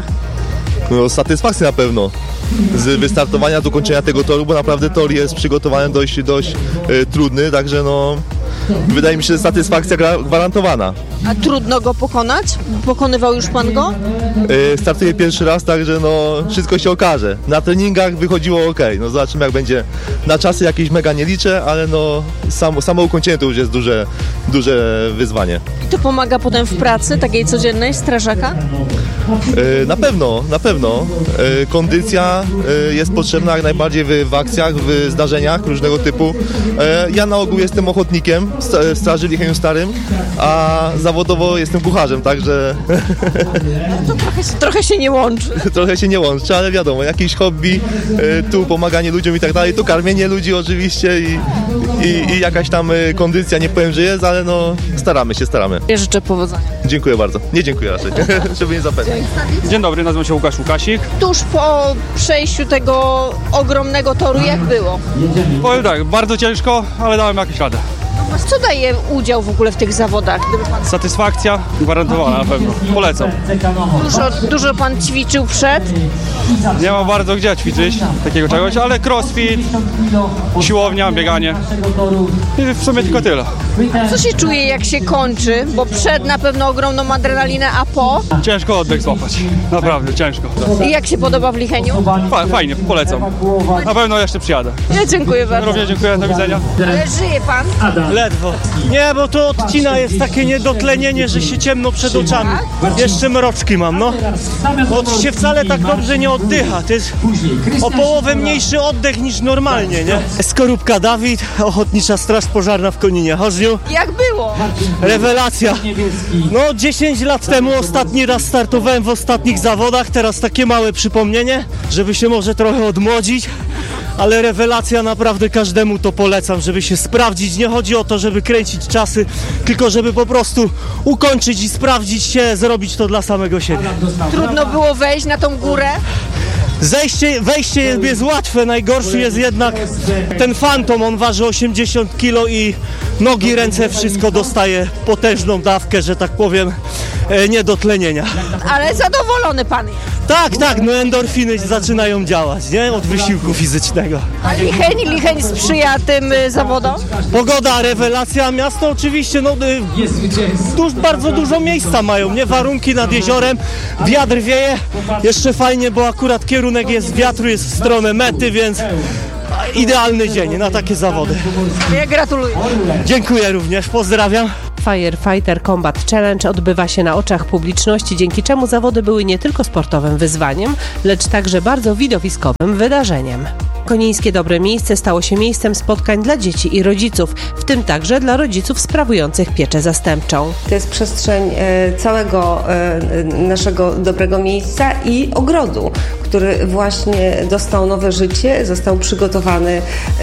No, satysfakcja na pewno z wystartowania do kończenia tego toru, bo naprawdę tor jest przygotowany dość, dość e, trudny, także no wydaje mi się, że satysfakcja gwarantowana. A trudno go pokonać? Pokonywał już pan go? E, startuję pierwszy raz, także no wszystko się okaże. Na treningach wychodziło ok, no zobaczymy jak będzie. Na czasy jakieś mega nie liczę, ale no samo, samo ukończenie to już jest duże, duże wyzwanie. I to pomaga potem w pracy takiej codziennej strażaka? E, na pewno, na pewno. E, kondycja e, jest potrzebna jak najbardziej w, w akcjach, w zdarzeniach różnego typu. E, ja na ogół jestem ochotnikiem w Straży Licheniu Starym, a zawodowo jestem kucharzem, także To trochę, trochę się nie łączy. trochę się nie łączy, ale wiadomo, jakieś hobby, e, tu pomaganie ludziom i tak dalej, tu karmienie ludzi oczywiście i, i, i jakaś tam e, kondycja, nie powiem, że jest, ale no staramy się, staramy. Ja życzę powodzenia. Dziękuję bardzo. Nie dziękuję raczej, żeby nie zapewnić. Dzień dobry, nazywam się Łukasz Łukasik. Tuż po przejściu tego ogromnego toru, jak było? Powiem tak, bardzo ciężko, ale dałem jakieś radę. No Co daje udział w ogóle w tych zawodach? Pan... Satysfakcja gwarantowana na pewno. Polecam. Dużo, dużo pan ćwiczył przed? Nie mam bardzo gdzie ćwiczyć takiego czegoś, ale crossfit, siłownia, bieganie. I w sumie tylko tyle. Co się czuje, jak się kończy? Bo przed na pewno ogromną adrenalinę, a po? Ciężko oddech złapać. Naprawdę, ciężko. I jak się podoba w Licheniu? Fa- fajnie, polecam. Na pewno jeszcze przyjadę. Ja dziękuję bardzo. Również dziękuję, do widzenia. Ale żyje pan? Ledwo. Nie, bo to odcina jest takie niedotlenienie, że się ciemno przed oczami. Jeszcze mroczki mam, no. Bo się wcale tak dobrze nie oddycha. To jest o połowę mniejszy oddech niż normalnie, nie? Skorupka Dawid, Ochotnicza Straż Pożarna w Koninie Chorzniu. Jak było? Rewelacja. No dziesięć lat temu ostatni raz startowałem w ostatnich zawodach, teraz takie małe przypomnienie, żeby się może trochę odmłodzić. Ale rewelacja, naprawdę każdemu to polecam, żeby się sprawdzić. Nie chodzi o to, żeby kręcić czasy, tylko żeby po prostu ukończyć i sprawdzić się, zrobić to dla samego siebie. Trudno było wejść na tą górę? Zejście, wejście jest, jest łatwe, najgorszy jest jednak ten fantom, on waży osiemdziesiąt kilo i nogi, ręce, wszystko dostaje potężną dawkę, że tak powiem, e, niedotlenienia. Ale zadowolony pan jest. Tak, tak, no endorfiny zaczynają działać, nie? Od wysiłku fizycznego. A Licheń, Licheń sprzyja tym y, zawodom? Pogoda, rewelacja, miasto oczywiście, no y, duż, bardzo dużo miejsca mają, nie? Warunki nad jeziorem, wiatr wieje, jeszcze fajnie, bo akurat kierunek jest wiatru, jest w stronę mety, więc idealny dzień na takie zawody. Ja gratuluję. Dziękuję również, pozdrawiam. Firefighter Combat Challenge odbywa się na oczach publiczności, dzięki czemu zawody były nie tylko sportowym wyzwaniem, lecz także bardzo widowiskowym wydarzeniem. Konińskie Dobre Miejsce stało się miejscem spotkań dla dzieci i rodziców, w tym także dla rodziców sprawujących pieczę zastępczą. To jest przestrzeń całego naszego dobrego miejsca i ogrodu, który właśnie dostał nowe życie, został przygotowany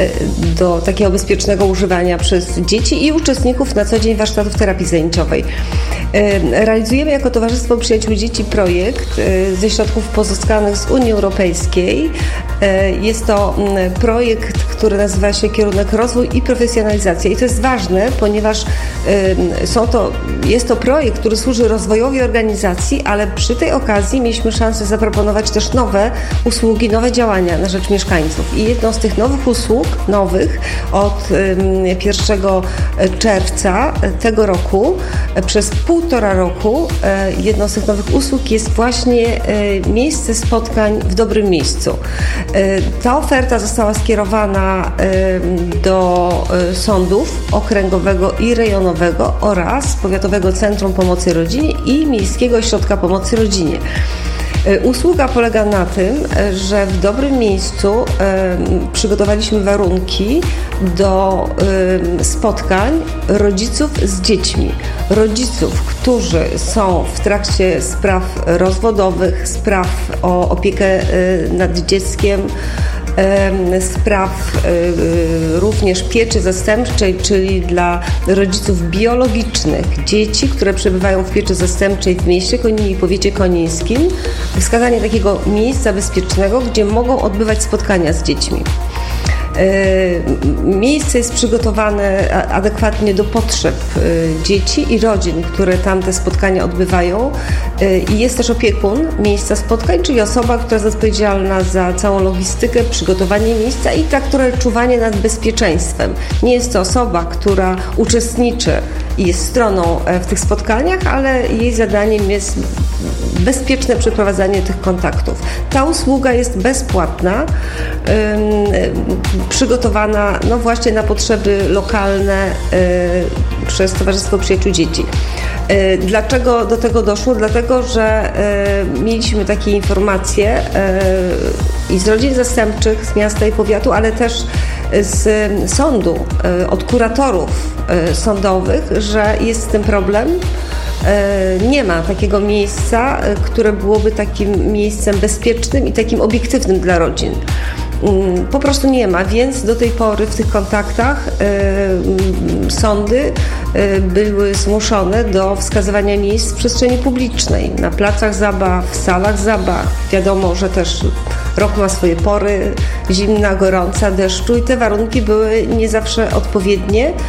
do takiego bezpiecznego używania przez dzieci i uczestników na co dzień warsztatów terapii zajęciowej. Realizujemy jako Towarzystwo Przyjaciół Dzieci projekt ze środków pozyskanych z Unii Europejskiej. Jest to projekt, który nazywa się Kierunek Rozwój i Profesjonalizacja. I to jest ważne, ponieważ są to, jest to projekt, który służy rozwojowi organizacji, ale przy tej okazji mieliśmy szansę zaproponować też nowe usługi, nowe działania na rzecz mieszkańców. I jedną z tych nowych usług, nowych od pierwszego czerwca tego roku, przez półtora roku, jedną z tych nowych usług jest właśnie miejsce spotkań w dobrym miejscu. Ta oferta została skierowana do sądów okręgowego i rejonowego oraz Powiatowego Centrum Pomocy Rodzinie i Miejskiego Ośrodka Pomocy Rodzinie. Usługa polega na tym, że w dobrym miejscu przygotowaliśmy warunki do spotkań rodziców z dziećmi. Rodziców, którzy są w trakcie spraw rozwodowych, spraw o opiekę nad dzieckiem, spraw również pieczy zastępczej, czyli dla rodziców biologicznych dzieci, które przebywają w pieczy zastępczej w mieście Koninie i powiecie konińskim. Wskazanie takiego miejsca bezpiecznego, gdzie mogą odbywać spotkania z dziećmi. Miejsce jest przygotowane adekwatnie do potrzeb dzieci i rodzin, które tam te spotkania odbywają, i jest też opiekun miejsca spotkań, czyli osoba, która jest odpowiedzialna za całą logistykę, przygotowanie miejsca i traktowe czuwanie nad bezpieczeństwem. Nie jest to osoba, która uczestniczy i jest stroną w tych spotkaniach, ale jej zadaniem jest bezpieczne przeprowadzanie tych kontaktów. Ta usługa jest bezpłatna, przygotowana no właśnie na potrzeby lokalne y, przez Towarzystwo Przyjaciół Dzieci. Y, dlaczego do tego doszło? Dlatego, że y, mieliśmy takie informacje y, i z rodzin zastępczych z miasta i powiatu, ale też z sądu, y, od kuratorów y, sądowych, że jest z tym problem. Nie ma takiego miejsca, które byłoby takim miejscem bezpiecznym i takim obiektywnym dla rodzin. Po prostu nie ma, więc do tej pory w tych kontaktach y, sądy y, były zmuszone do wskazywania miejsc w przestrzeni publicznej, na placach zabaw, w salach zabaw. Wiadomo, że też rok ma swoje pory, zimna, gorąca, deszczu i te warunki były nie zawsze odpowiednie.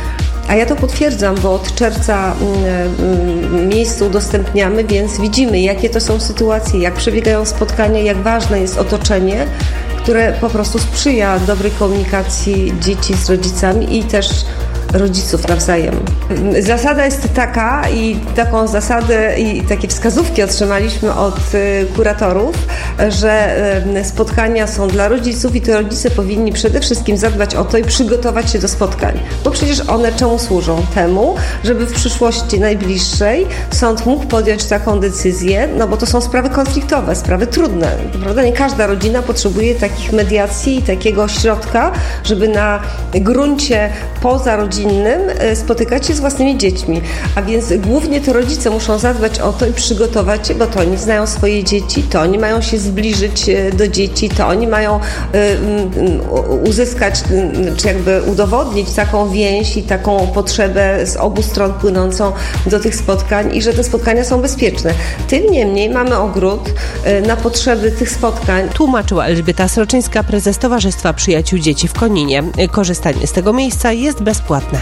A ja to potwierdzam, bo od czerwca miejsce udostępniamy, więc widzimy, jakie to są sytuacje, jak przebiegają spotkania, jak ważne jest otoczenie, które po prostu sprzyja dobrej komunikacji dzieci z rodzicami i też rodziców nawzajem. Zasada jest taka i taką zasadę i takie wskazówki otrzymaliśmy od kuratorów, że spotkania są dla rodziców i to rodzice powinni przede wszystkim zadbać o to i przygotować się do spotkań, bo przecież one czemu służą? Temu, żeby w przyszłości najbliższej sąd mógł podjąć taką decyzję, no bo to są sprawy konfliktowe, sprawy trudne, prawda? Nie każda rodzina potrzebuje takich mediacji i takiego środka, żeby na gruncie pozarodzinnym spotykać się z własnymi dziećmi, a więc głównie to rodzice muszą zadbać o to i przygotować się, bo to oni znają swoje dzieci, to oni mają się zbliżyć do dzieci, to oni mają uzyskać, czy jakby udowodnić taką więź i taką potrzebę z obu stron płynącą do tych spotkań i że te spotkania są bezpieczne. Tym niemniej mamy ogród na potrzeby tych spotkań. Tłumaczyła Elżbieta Sroczyńska, prezes Towarzystwa Przyjaciół Dzieci w Koninie. Korzystanie z tego miejsca jest bezpłatne.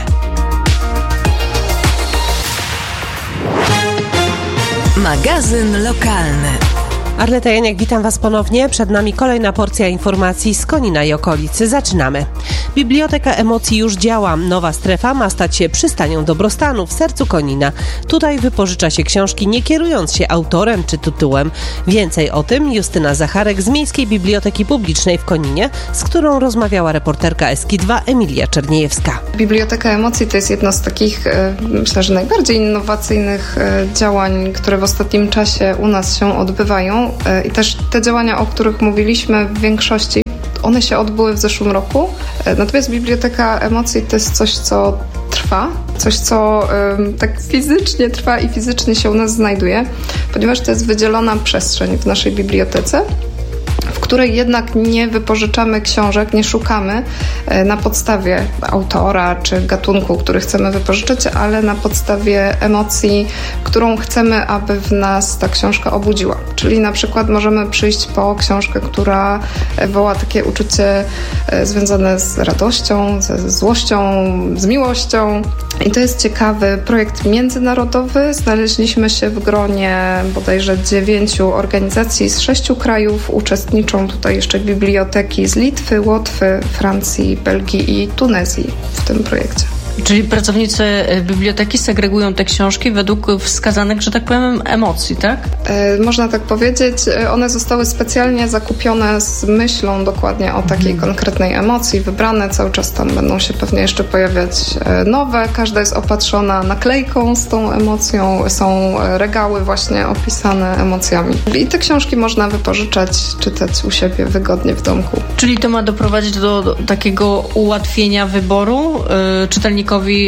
Magazyn lokalny. Arleta Janiak, witam Was ponownie. Przed nami kolejna porcja informacji z Konina i okolicy. Zaczynamy. Biblioteka Emocji już działa. Nowa strefa ma stać się przystanią dobrostanu w sercu Konina. Tutaj wypożycza się książki, nie kierując się autorem czy tytułem. Więcej o tym Justyna Zacharek z Miejskiej Biblioteki Publicznej w Koninie, z którą rozmawiała reporterka S K dwa Emilia Czerniejewska. Biblioteka Emocji to jest jedno z takich, myślę, że najbardziej innowacyjnych działań, które w ostatnim czasie u nas się odbywają. I też te działania, o których mówiliśmy w większości, one się odbyły w zeszłym roku. Natomiast Biblioteka Emocji to jest coś, co trwa, coś, co y, tak fizycznie trwa i fizycznie się u nas znajduje, ponieważ to jest wydzielona przestrzeń w naszej bibliotece, w której jednak nie wypożyczamy książek, nie szukamy na podstawie autora czy gatunku, który chcemy wypożyczyć, ale na podstawie emocji, którą chcemy, aby w nas ta książka obudziła. Czyli na przykład możemy przyjść po książkę, która woła takie uczucie związane z radością, ze złością, z miłością. I to jest ciekawy projekt międzynarodowy. Znaleźliśmy się w gronie bodajże dziewięciu organizacji z sześciu krajów. Uczestniczą tutaj jeszcze biblioteki z Litwy, Łotwy, Francji, Belgii i Tunezji w tym projekcie. Czyli pracownicy biblioteki segregują te książki według wskazanych, że tak powiem, emocji, tak? E, można tak powiedzieć. One zostały specjalnie zakupione z myślą dokładnie o takiej mhm. konkretnej emocji, wybrane. Cały czas tam będą się pewnie jeszcze pojawiać nowe. Każda jest opatrzona naklejką z tą emocją. Są regały właśnie opisane emocjami. I te książki można wypożyczać, czytać u siebie wygodnie w domku. Czyli to ma doprowadzić do, do takiego ułatwienia wyboru yy, czytelników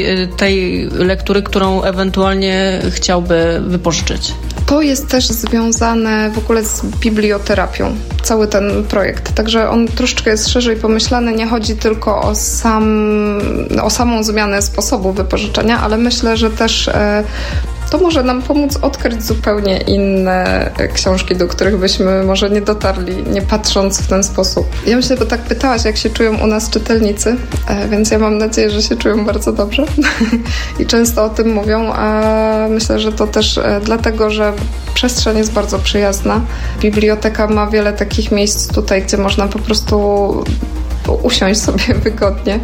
tej lektury, którą ewentualnie chciałby wypożyczyć? To jest też związane w ogóle z biblioterapią, cały ten projekt. Także on troszeczkę jest szerzej pomyślany. Nie chodzi tylko o, sam, o samą zmianę sposobu wypożyczenia, ale myślę, że też e, to może nam pomóc odkryć zupełnie inne książki, do których byśmy może nie dotarli, nie patrząc w ten sposób. Ja myślę, bo tak pytałaś, jak się czują u nas czytelnicy, więc ja mam nadzieję, że się czują bardzo dobrze i często o tym mówią, a myślę, że to też dlatego, że przestrzeń jest bardzo przyjazna. Biblioteka ma wiele takich miejsc tutaj, gdzie można po prostu usiąść sobie wygodnie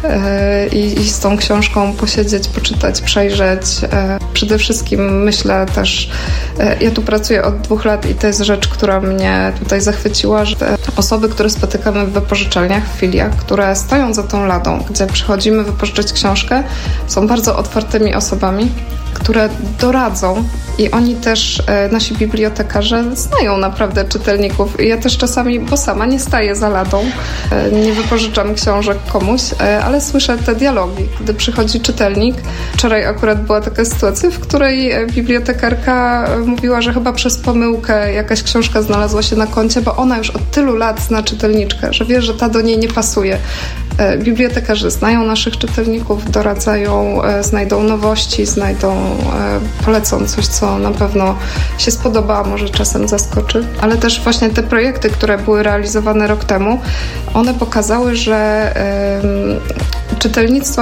i, i z tą książką posiedzieć, poczytać, przejrzeć. Przede wszystkim myślę też, ja tu pracuję od dwóch lat i to jest rzecz, która mnie tutaj zachwyciła, że te osoby, które spotykamy w wypożyczalniach, w filiach, które stoją za tą ladą, gdzie przychodzimy wypożyczyć książkę, są bardzo otwartymi osobami, które doradzą i oni też, e, nasi bibliotekarze, znają naprawdę czytelników. I ja też czasami, bo sama nie staję za ladą, e, nie wypożyczam książek komuś, e, ale słyszę te dialogi, gdy przychodzi czytelnik. Wczoraj akurat była taka sytuacja, w której bibliotekarka mówiła, że chyba przez pomyłkę jakaś książka znalazła się na koncie, bo ona już od tylu lat zna czytelniczkę, że wie, że ta do niej nie pasuje. E, bibliotekarze znają naszych czytelników, doradzają, e, znajdą nowości, znajdą, e, polecą coś, co na pewno się spodoba, a może czasem zaskoczy. Ale też właśnie te projekty, które były realizowane rok temu, one pokazały, że y, czytelnictwo jest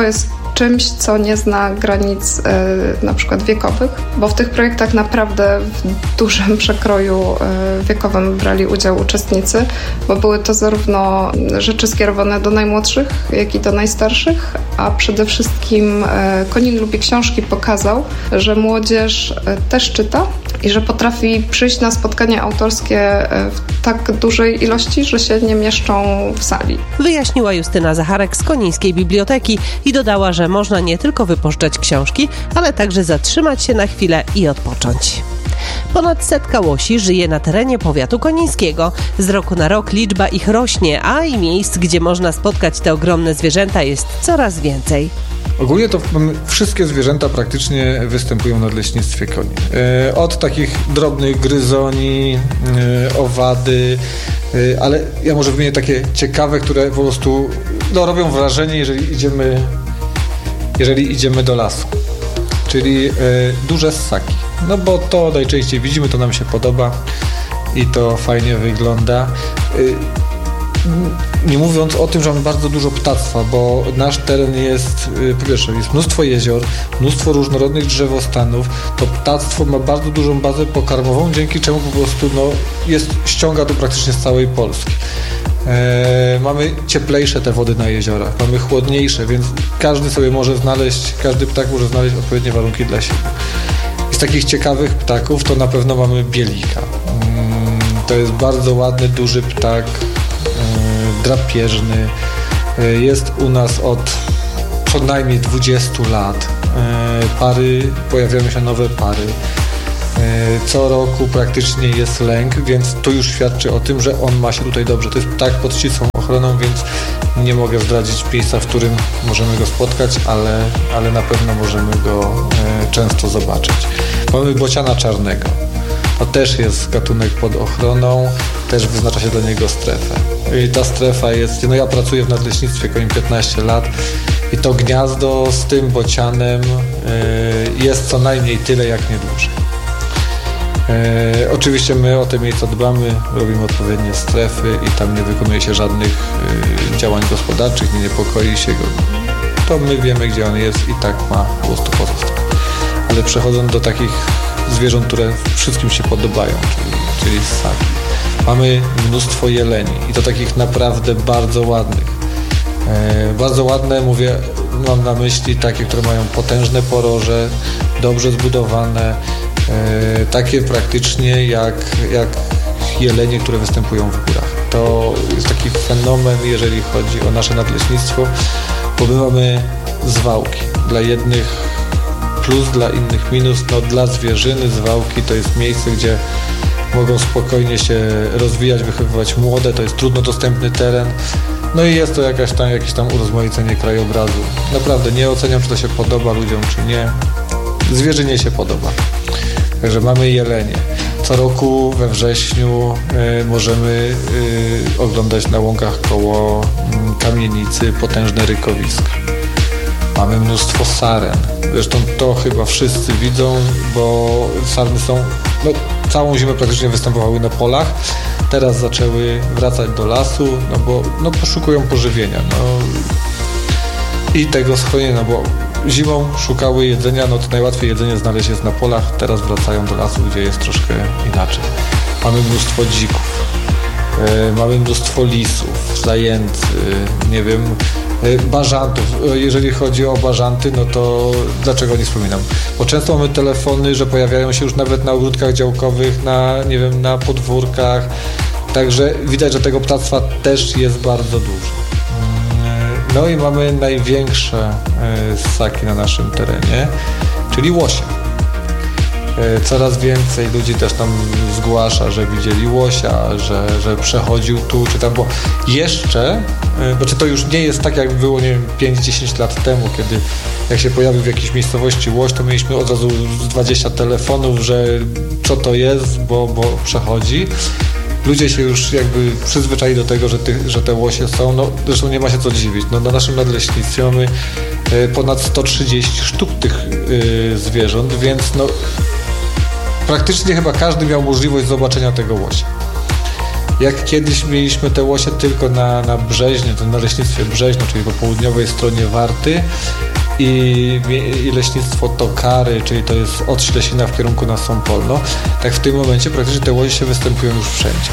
czymś, co nie zna granic y, na przykład wiekowych, bo w tych projektach naprawdę w dużym przekroju y, wiekowym brali udział uczestnicy, bo były to zarówno rzeczy skierowane do najmłodszych, jak i do najstarszych, a przede wszystkim y, Konin lubi książki pokazał, że młodzież y, też czyta i że potrafi przyjść na spotkanie autorskie y, w tak dużej ilości, że się nie mieszczą w sali. Wyjaśniła Justyna Zacharek z Konińskiej Biblioteki i dodała, że można nie tylko wypożyczać książki, ale także zatrzymać się na chwilę i odpocząć. Ponad setka łosi żyje na terenie powiatu konińskiego. Z roku na rok liczba ich rośnie, a i miejsc, gdzie można spotkać te ogromne zwierzęta, jest coraz więcej. Ogólnie to wszystkie zwierzęta praktycznie występują w nadleśnictwie koni. E, od takich drobnych gryzoni, e, owady, e, ale ja może wymienię takie ciekawe, które po prostu no, robią wrażenie, jeżeli idziemy, jeżeli idziemy do lasu. Czyli e, duże ssaki. No bo to najczęściej widzimy, to nam się podoba i to fajnie wygląda. E, Nie mówiąc o tym, że mamy bardzo dużo ptactwa, bo nasz teren jest, po pierwsze, jest mnóstwo jezior, mnóstwo różnorodnych drzewostanów. To ptactwo ma bardzo dużą bazę pokarmową, dzięki czemu po prostu no, jest, ściąga to praktycznie z całej Polski. E, mamy cieplejsze te wody na jeziorach, mamy chłodniejsze, więc każdy sobie może znaleźć, każdy ptak może znaleźć odpowiednie warunki dla siebie. Z takich ciekawych ptaków to na pewno mamy bielika. Mm, to jest bardzo ładny, duży ptak, drapieżny. Jest u nas od co najmniej dwudziestu lat. Pary, pojawiają się nowe pary. Co roku praktycznie jest lęk, więc to już świadczy o tym, że on ma się tutaj dobrze. To jest ptak pod ścisłą ochroną, więc nie mogę zdradzić miejsca, w którym możemy go spotkać, ale, ale na pewno możemy go często zobaczyć. Mamy bociana czarnego. To też jest gatunek pod ochroną, też wyznacza się dla niego strefę. I ta strefa jest, no ja pracuję w nadleśnictwie koń piętnaście lat i to gniazdo z tym bocianem y, jest co najmniej tyle, jak nie dłużej. Y, oczywiście my o te miejsca dbamy, robimy odpowiednie strefy i tam nie wykonuje się żadnych y, działań gospodarczych, nie niepokoi się go. To my wiemy, gdzie on jest i tak ma po prostu pozostać. Ale przechodząc do takich zwierząt, które wszystkim się podobają, czyli, czyli ssaki. Mamy mnóstwo jeleni i to takich naprawdę bardzo ładnych. E, bardzo ładne, mówię, mam na myśli takie, które mają potężne poroże, dobrze zbudowane, e, takie praktycznie jak, jak jelenie, które występują w górach. To jest taki fenomen, jeżeli chodzi o nasze nadleśnictwo, bo my mamy zwałki. Dla jednych plus, dla innych minus. No, dla zwierzyny zwałki to jest miejsce, gdzie mogą spokojnie się rozwijać, wychowywać młode, to jest trudno dostępny teren. No i jest to jakaś tam, jakieś tam urozmaicenie krajobrazu. Naprawdę nie oceniam, czy to się podoba ludziom, czy nie. Zwierzynie się podoba. Także mamy jelenie. Co roku we wrześniu y, możemy y, oglądać na łąkach koło y, kamienicy potężne rykowiska. Mamy mnóstwo saren. Zresztą to chyba wszyscy widzą, bo sarny są, no, całą zimę praktycznie występowały na polach. Teraz zaczęły wracać do lasu, no bo no, poszukują pożywienia. No, i tego schronienia, bo zimą szukały jedzenia, no to najłatwiej jedzenie znaleźć jest na polach. Teraz wracają do lasu, gdzie jest troszkę inaczej. Mamy mnóstwo dzików. Yy, mamy mnóstwo lisów, zajęcy, nie wiem, bażantów. Jeżeli chodzi o bażanty, no to dlaczego nie wspominam? Bo często mamy telefony, że pojawiają się już nawet na ogródkach działkowych, na, nie wiem, na podwórkach. Także widać, że tego ptactwa też jest bardzo dużo. No i mamy największe ssaki na naszym terenie, czyli łosie. Coraz więcej ludzi też tam zgłasza, że widzieli łosia, że, że przechodził tu czy tam, bo jeszcze, bo czy to już nie jest tak, jak było, nie wiem, pięć dziesięć lat temu, kiedy jak się pojawił w jakiejś miejscowości łoś, to mieliśmy od razu dwadzieścia telefonów, że co to jest, bo, bo przechodzi. Ludzie się już jakby przyzwyczaili do tego, że, ty, że te łosie są, no zresztą nie ma się co dziwić. No, na naszym nadleśnictwie mamy ponad sto trzydzieści sztuk tych y, zwierząt, więc no praktycznie chyba każdy miał możliwość zobaczenia tego łosia. Jak kiedyś mieliśmy te łosie tylko na, na Brzeźnie, to na leśnictwie Brzeźno, czyli po południowej stronie Warty i, i leśnictwo Tokary, czyli to jest od Ślesina w kierunku na Sąpolno, tak w tym momencie praktycznie te łosie występują już wszędzie.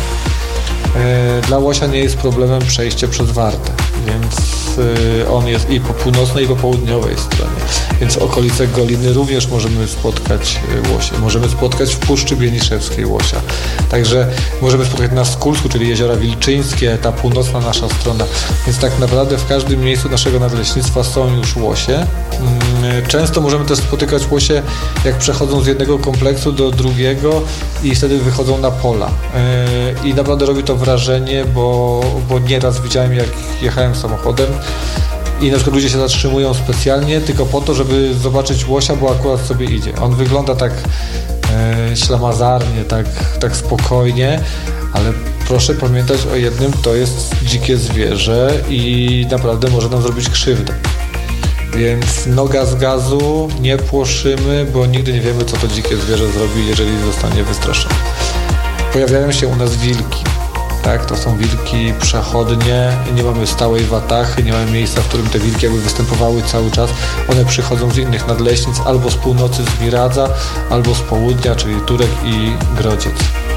Dla łosia nie jest problemem przejście przez Wartę, więc on jest i po północnej, i po południowej stronie. Więc w okolice Goliny również możemy spotkać łosie. Możemy spotkać w Puszczy Bieniszewskiej łosia. Także możemy spotkać na Skulsku, czyli Jeziora Wilczyńskie, ta północna nasza strona. Więc tak naprawdę w każdym miejscu naszego nadleśnictwa są już łosie. Często możemy też spotykać łosie, jak przechodzą z jednego kompleksu do drugiego i wtedy wychodzą na pola. I naprawdę robi to wrażenie, bo, bo nieraz widziałem, jak jechałem samochodem i na przykład ludzie się zatrzymują specjalnie tylko po to, żeby zobaczyć łosia, bo akurat sobie idzie. On wygląda tak e, ślamazarnie, tak, tak spokojnie, ale proszę pamiętać o jednym, to jest dzikie zwierzę i naprawdę może nam zrobić krzywdę. Więc noga z gazu, nie płoszymy, bo nigdy nie wiemy, co to dzikie zwierzę zrobi, jeżeli zostanie wystraszone. Pojawiają się u nas wilki. Tak, to są wilki przechodnie, nie mamy stałej watachy, nie mamy miejsca, w którym te wilki jakby występowały cały czas. One przychodzą z innych nadleśnic, albo z północy z Miradza, albo z południa, czyli Turek i Grodziec.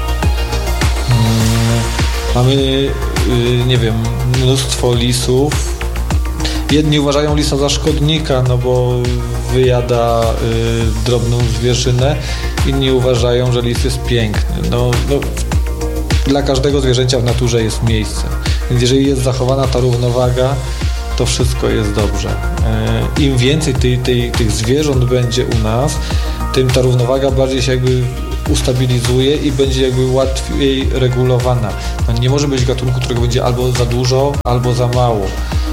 Hmm, mamy, yy, nie wiem, mnóstwo lisów. Jedni uważają lisa za szkodnika, no bo wyjada yy, drobną zwierzynę. Inni uważają, że lis jest piękny. No, no, dla każdego zwierzęcia w naturze jest miejsce. Więc jeżeli jest zachowana ta równowaga, to wszystko jest dobrze. Im więcej tej, tej, tych zwierząt będzie u nas, tym ta równowaga bardziej się jakby ustabilizuje i będzie jakby łatwiej regulowana. No nie może być gatunku, którego będzie albo za dużo, albo za mało.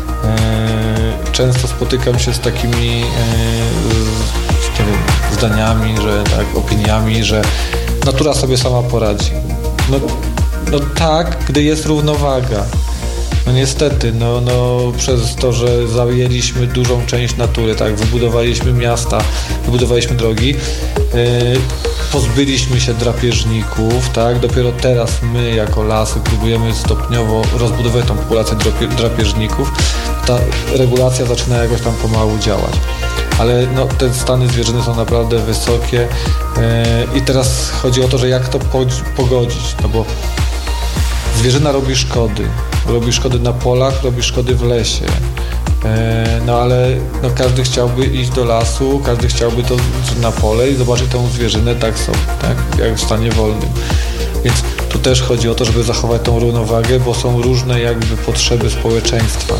Często spotykam się z takimi nie wiem, zdaniami, że tak, opiniami, że natura sobie sama poradzi. No, no tak, gdy jest równowaga. No niestety, no, no przez to, że zajęliśmy dużą część natury, tak, wybudowaliśmy miasta, wybudowaliśmy drogi, yy, pozbyliśmy się drapieżników, tak, dopiero teraz my jako lasy próbujemy stopniowo rozbudować tą populację drapieżników. Ta regulacja zaczyna jakoś tam pomału działać. Ale no, te stany zwierzyny są naprawdę wysokie yy, i teraz chodzi o to, że jak to pogodzić, no bo zwierzyna robi szkody, robi szkody na polach, robi szkody w lesie, yy, no ale no, każdy chciałby iść do lasu, każdy chciałby to na pole i zobaczyć tą zwierzynę tak sobie, tak, jak w stanie wolnym. Więc tu też chodzi o to, żeby zachować tą równowagę, bo są różne jakby potrzeby społeczeństwa.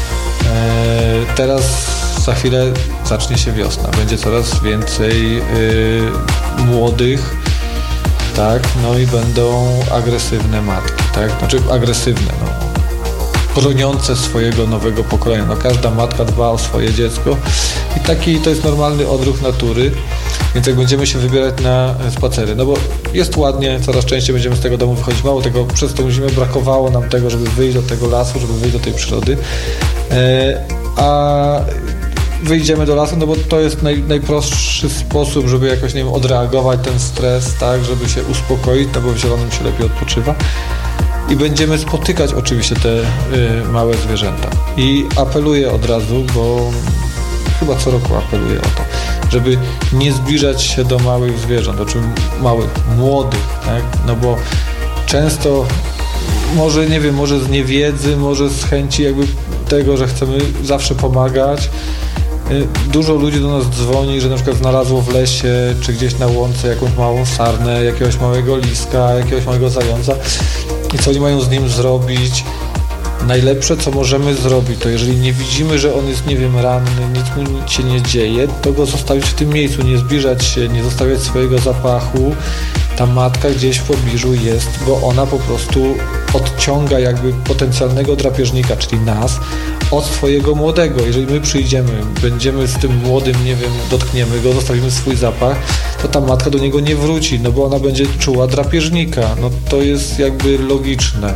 Yy, teraz za chwilę zacznie się wiosna, będzie coraz więcej yy, młodych, tak, no i będą agresywne matki, tak, znaczy agresywne, no, broniące swojego nowego pokolenia, no każda matka dba o swoje dziecko i taki to jest normalny odruch natury, więc jak będziemy się wybierać na spacery, no bo jest ładnie, coraz częściej będziemy z tego domu wychodzić, mało tego, przez tą zimę brakowało nam tego, żeby wyjść do tego lasu, żeby wyjść do tej przyrody, yy, a wyjdziemy do lasu, no bo to jest naj, najprostszy sposób, żeby jakoś, nie wiem, odreagować ten stres, tak, żeby się uspokoić, no bo w zielonym się lepiej odpoczywa. I będziemy spotykać oczywiście te y, małe zwierzęta. I apeluję od razu, bo chyba co roku apeluję o to, żeby nie zbliżać się do małych zwierząt, o czym małych, młodych, tak, no bo często może, nie wiem, może z niewiedzy, może z chęci jakby tego, że chcemy zawsze pomagać. Dużo ludzi do nas dzwoni, że na przykład znalazło w lesie czy gdzieś na łące jakąś małą sarnę, jakiegoś małego liska, jakiegoś małego zająca i co oni mają z nim zrobić. Najlepsze, co możemy zrobić, to jeżeli nie widzimy, że on jest, nie wiem, ranny, nic mu się nie dzieje, to go zostawić w tym miejscu, nie zbliżać się, nie zostawiać swojego zapachu. Ta matka gdzieś w pobliżu jest, bo ona po prostu odciąga jakby potencjalnego drapieżnika, czyli nas, od swojego młodego. Jeżeli my przyjdziemy, będziemy z tym młodym, nie wiem, dotkniemy go, zostawimy swój zapach, to ta matka do niego nie wróci, no bo ona będzie czuła drapieżnika. No to jest jakby logiczne.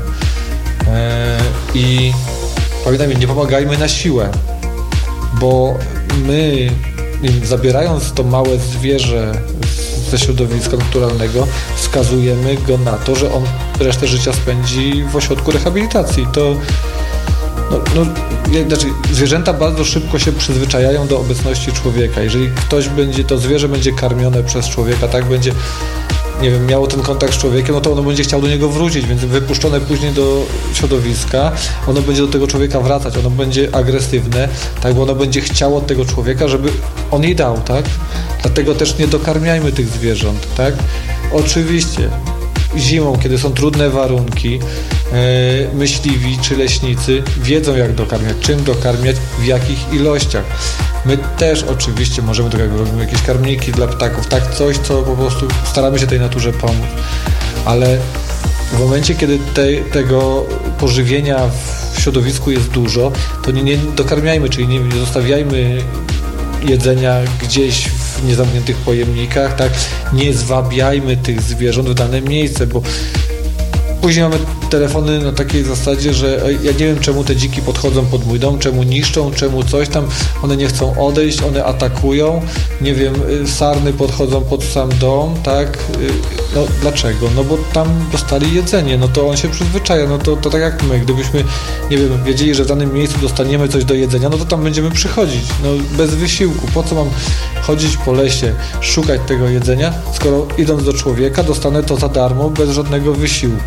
I pamiętajmy, nie pomagajmy na siłę, bo my, zabierając to małe zwierzę ze środowiska naturalnego, skazujemy go na to, że on resztę życia spędzi w ośrodku rehabilitacji. To No, no, znaczy, zwierzęta bardzo szybko się przyzwyczajają do obecności człowieka. Jeżeli ktoś będzie, to zwierzę będzie karmione przez człowieka, tak będzie, nie wiem, miało ten kontakt z człowiekiem, no to ono będzie chciało do niego wrócić, więc wypuszczone później do środowiska, ono będzie do tego człowieka wracać, ono będzie agresywne, tak, bo ono będzie chciało od tego człowieka, żeby on jej dał, tak? Dlatego też nie dokarmiajmy tych zwierząt, tak? Oczywiście zimą, kiedy są trudne warunki, e, myśliwi czy leśnicy wiedzą, jak dokarmiać, czym dokarmiać, w jakich ilościach. My też oczywiście możemy, tak jak robimy jakieś karmniki dla ptaków, tak, coś, co po prostu staramy się tej naturze pomóc. Ale w momencie, kiedy te, tego pożywienia w środowisku jest dużo, to nie, nie dokarmiajmy, czyli nie, nie zostawiajmy jedzenia gdzieś w niezamkniętych pojemnikach, tak? Nie zwabiajmy tych zwierząt w dane miejsce, bo później mamy telefony na takiej zasadzie, że ja nie wiem, czemu te dziki podchodzą pod mój dom, czemu niszczą, czemu coś tam, one nie chcą odejść, one atakują, nie wiem, sarny podchodzą pod sam dom, tak? No dlaczego? No bo tam dostali jedzenie, no to on się przyzwyczaja, no to, to tak jak my, gdybyśmy, nie wiem, wiedzieli, że w danym miejscu dostaniemy coś do jedzenia, no to tam będziemy przychodzić, no bez wysiłku. Po co mam chodzić po lesie, szukać tego jedzenia, skoro idąc do człowieka dostanę to za darmo, bez żadnego wysiłku.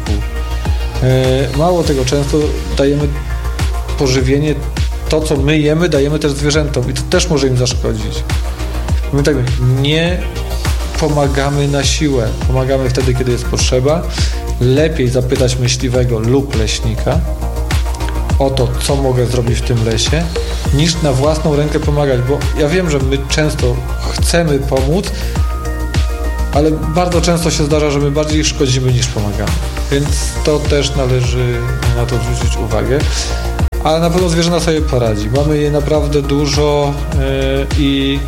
Mało tego, często dajemy pożywienie, to co my jemy, dajemy też zwierzętom i to też może im zaszkodzić. My tak, nie pomagamy na siłę, pomagamy wtedy, kiedy jest potrzeba. Lepiej zapytać myśliwego lub leśnika o to, co mogę zrobić w tym lesie, niż na własną rękę pomagać, bo ja wiem, że my często chcemy pomóc, ale bardzo często się zdarza, że my bardziej szkodzimy niż pomagamy. Więc to też należy na to zwrócić uwagę. Ale na pewno zwierzęta sobie poradzi. Mamy je naprawdę dużo yy, i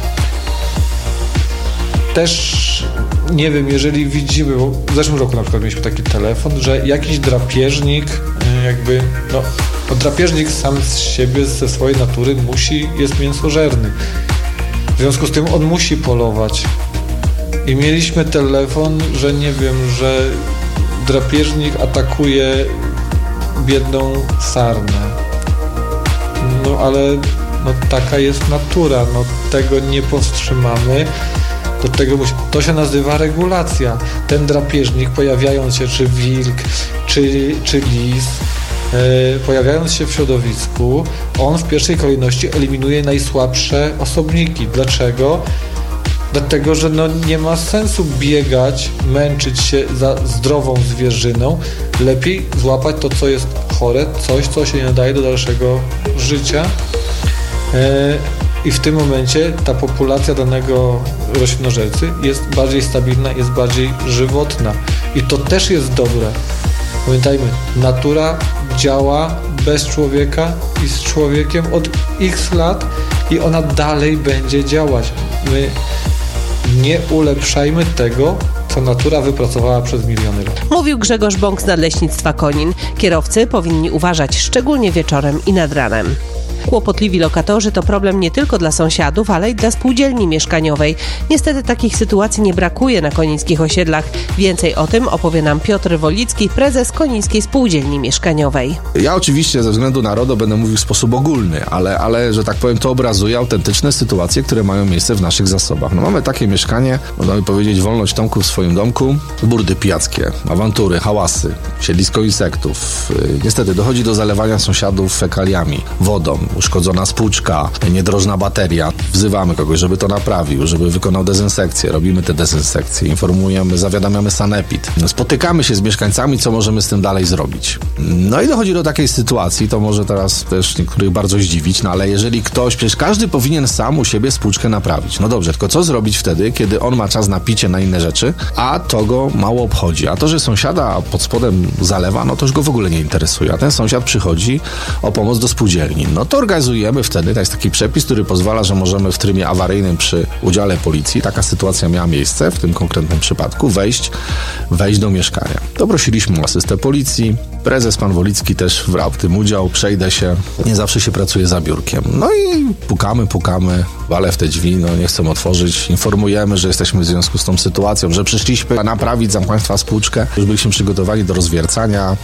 też nie wiem, jeżeli widzimy, bo w zeszłym roku na przykład mieliśmy taki telefon, że jakiś drapieżnik yy, jakby, no, no drapieżnik sam z siebie, ze swojej natury musi, jest mięsożerny. W związku z tym on musi polować. I mieliśmy telefon, że nie wiem, że drapieżnik atakuje biedną sarnę. No ale no, taka jest natura, no tego nie powstrzymamy. Do tego musi... To się nazywa regulacja. Ten drapieżnik, pojawiając się, czy wilk, czy, czy lis, yy, pojawiając się w środowisku, on w pierwszej kolejności eliminuje najsłabsze osobniki. Dlaczego? Dlatego, że no nie ma sensu biegać, męczyć się za zdrową zwierzyną. Lepiej złapać to, co jest chore, coś, co się nie nadaje do dalszego życia. I w tym momencie ta populacja danego roślinożercy jest bardziej stabilna, jest bardziej żywotna. I to też jest dobre. Pamiętajmy, natura działa bez człowieka i z człowiekiem od x lat i ona dalej będzie działać. My nie ulepszajmy tego, co natura wypracowała przez miliony lat. Mówił Grzegorz Bąk z Nadleśnictwa Konin. Kierowcy powinni uważać szczególnie wieczorem i nad ranem. Kłopotliwi lokatorzy to problem nie tylko dla sąsiadów, ale i dla spółdzielni mieszkaniowej. Niestety takich sytuacji nie brakuje na konińskich osiedlach. Więcej o tym opowie nam Piotr Wolicki, prezes Konińskiej Spółdzielni Mieszkaniowej. Ja oczywiście ze względu na RODO będę mówił w sposób ogólny, ale, ale że tak powiem, to obrazuje autentyczne sytuacje, które mają miejsce w naszych zasobach. No mamy takie mieszkanie, można by powiedzieć, wolność Tomku w swoim domku, burdy pijackie, awantury, hałasy, siedlisko insektów. Niestety dochodzi do zalewania sąsiadów fekaliami, wodą, uszkodzona spłuczka, niedrożna bateria. Wzywamy kogoś, żeby to naprawił, żeby wykonał dezynsekcję. Robimy te dezynsekcje, informujemy, zawiadamiamy sanepid. Spotykamy się z mieszkańcami, co możemy z tym dalej zrobić. No i dochodzi do takiej sytuacji, to może teraz też niektórych bardzo zdziwić, no ale jeżeli ktoś, przecież każdy powinien sam u siebie spłuczkę naprawić. No dobrze, tylko co zrobić wtedy, kiedy on ma czas na picie, na inne rzeczy, a to go mało obchodzi. A to, że sąsiada pod spodem zalewa, no to już go w ogóle nie interesuje. A ten sąsiad przychodzi o pomoc do spółdzielni. No to organizujemy wtedy, to jest taki przepis, który pozwala, że możemy w trybie awaryjnym przy udziale policji, taka sytuacja miała miejsce w tym konkretnym przypadku, wejść, wejść do mieszkania. Doprosiliśmy asystę policji, prezes pan Wolicki też brał w tym udział, przejdę się, nie zawsze się pracuje za biurkiem. No i pukamy, pukamy, walę w te drzwi, no nie chcą otworzyć, informujemy, że jesteśmy w związku z tą sytuacją, że przyszliśmy naprawić za państwa spłuczkę, już byliśmy przygotowani do rozwiercania,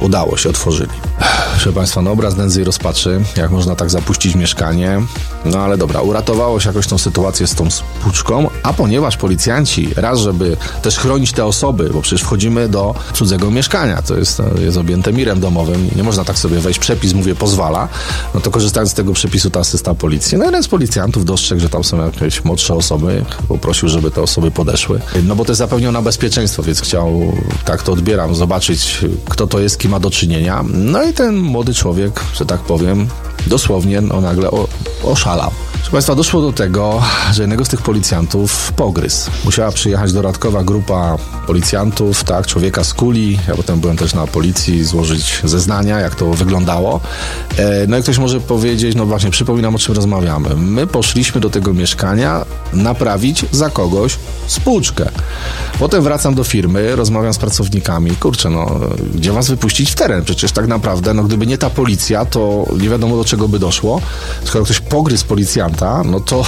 Udało się, otworzyli. Proszę Państwa, no obraz nędzy i rozpaczy, jak można tak zapuścić mieszkanie. No ale dobra, uratowało się jakoś tą sytuację z tą spłuczką, a ponieważ policjanci, raz żeby też chronić te osoby, bo przecież wchodzimy do cudzego mieszkania, to jest, jest objęte mirem domowym, nie można tak sobie wejść, przepis, mówię, pozwala, no to korzystając z tego przepisu to asysta policji. No jeden z policjantów dostrzegł, że tam są jakieś młodsze osoby, poprosił, żeby te osoby podeszły, no bo to jest zapewnione bezpieczeństwo, więc chciał, tak to odbieram, zobaczyć, kto to jest, kim ma do czynienia. No i ten młody człowiek, że tak powiem, dosłownie no, nagle o, oszalał. Proszę Państwa, doszło do tego, że jednego z tych policjantów pogryzł. Musiała przyjechać dodatkowa grupa policjantów, tak, człowieka z kuli. Ja potem byłem też na policji, złożyć zeznania, jak to wyglądało. E, no i ktoś może powiedzieć, no właśnie, przypominam, o czym rozmawiamy. My poszliśmy do tego mieszkania naprawić za kogoś spłuczkę. Potem wracam do firmy, rozmawiam z pracownikami. Kurczę, no, gdzie was wypuścić w teren? Przecież tak naprawdę, no gdyby nie ta policja, to nie wiadomo do czego by doszło. Skoro ktoś pogryzł policjanta, no to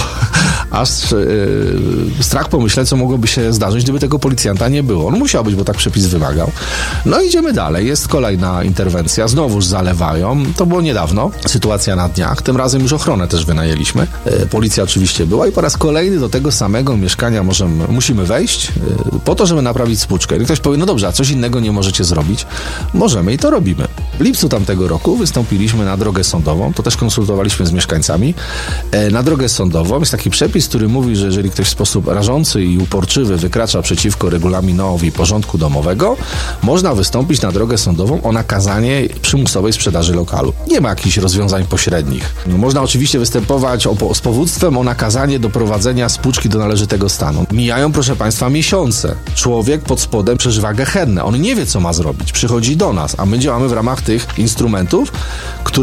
aż yy, strach pomyśleć, co mogłoby się zdarzyć, gdyby tego policjanta nie było. On musiał być, bo tak przepis wymagał. No idziemy dalej. Jest kolejna interwencja. Znowuż zalewają. To było niedawno. Sytuacja na dniach. Tym razem już ochronę też wynajęliśmy. Yy, policja oczywiście była i po raz kolejny do tego samego mieszkania możemy, musimy wejść yy, po to, żeby naprawić spłuczkę. I ktoś powie, no dobrze, a coś innego nie możecie zrobić? Możemy i to robimy. W lipcu tamtego roku wystąpiliśmy na drogę sądową. To też konsultowaliśmy z mieszkańcami. Yy, na drogę sądową jest taki przepis, który mówi, że jeżeli ktoś w sposób rażący i uporczywy wykracza przeciwko regulaminowi porządku domowego, można wystąpić na drogę sądową o nakazanie przymusowej sprzedaży lokalu. Nie ma jakichś rozwiązań pośrednich. No, można oczywiście występować o, z powództwem o nakazanie doprowadzenia spłuczki do należytego stanu. Mijają, proszę Państwa, miesiące. Człowiek pod spodem przeżywa gehennę. On nie wie, co ma zrobić. Przychodzi do nas, a my działamy w ramach tych instrumentów, które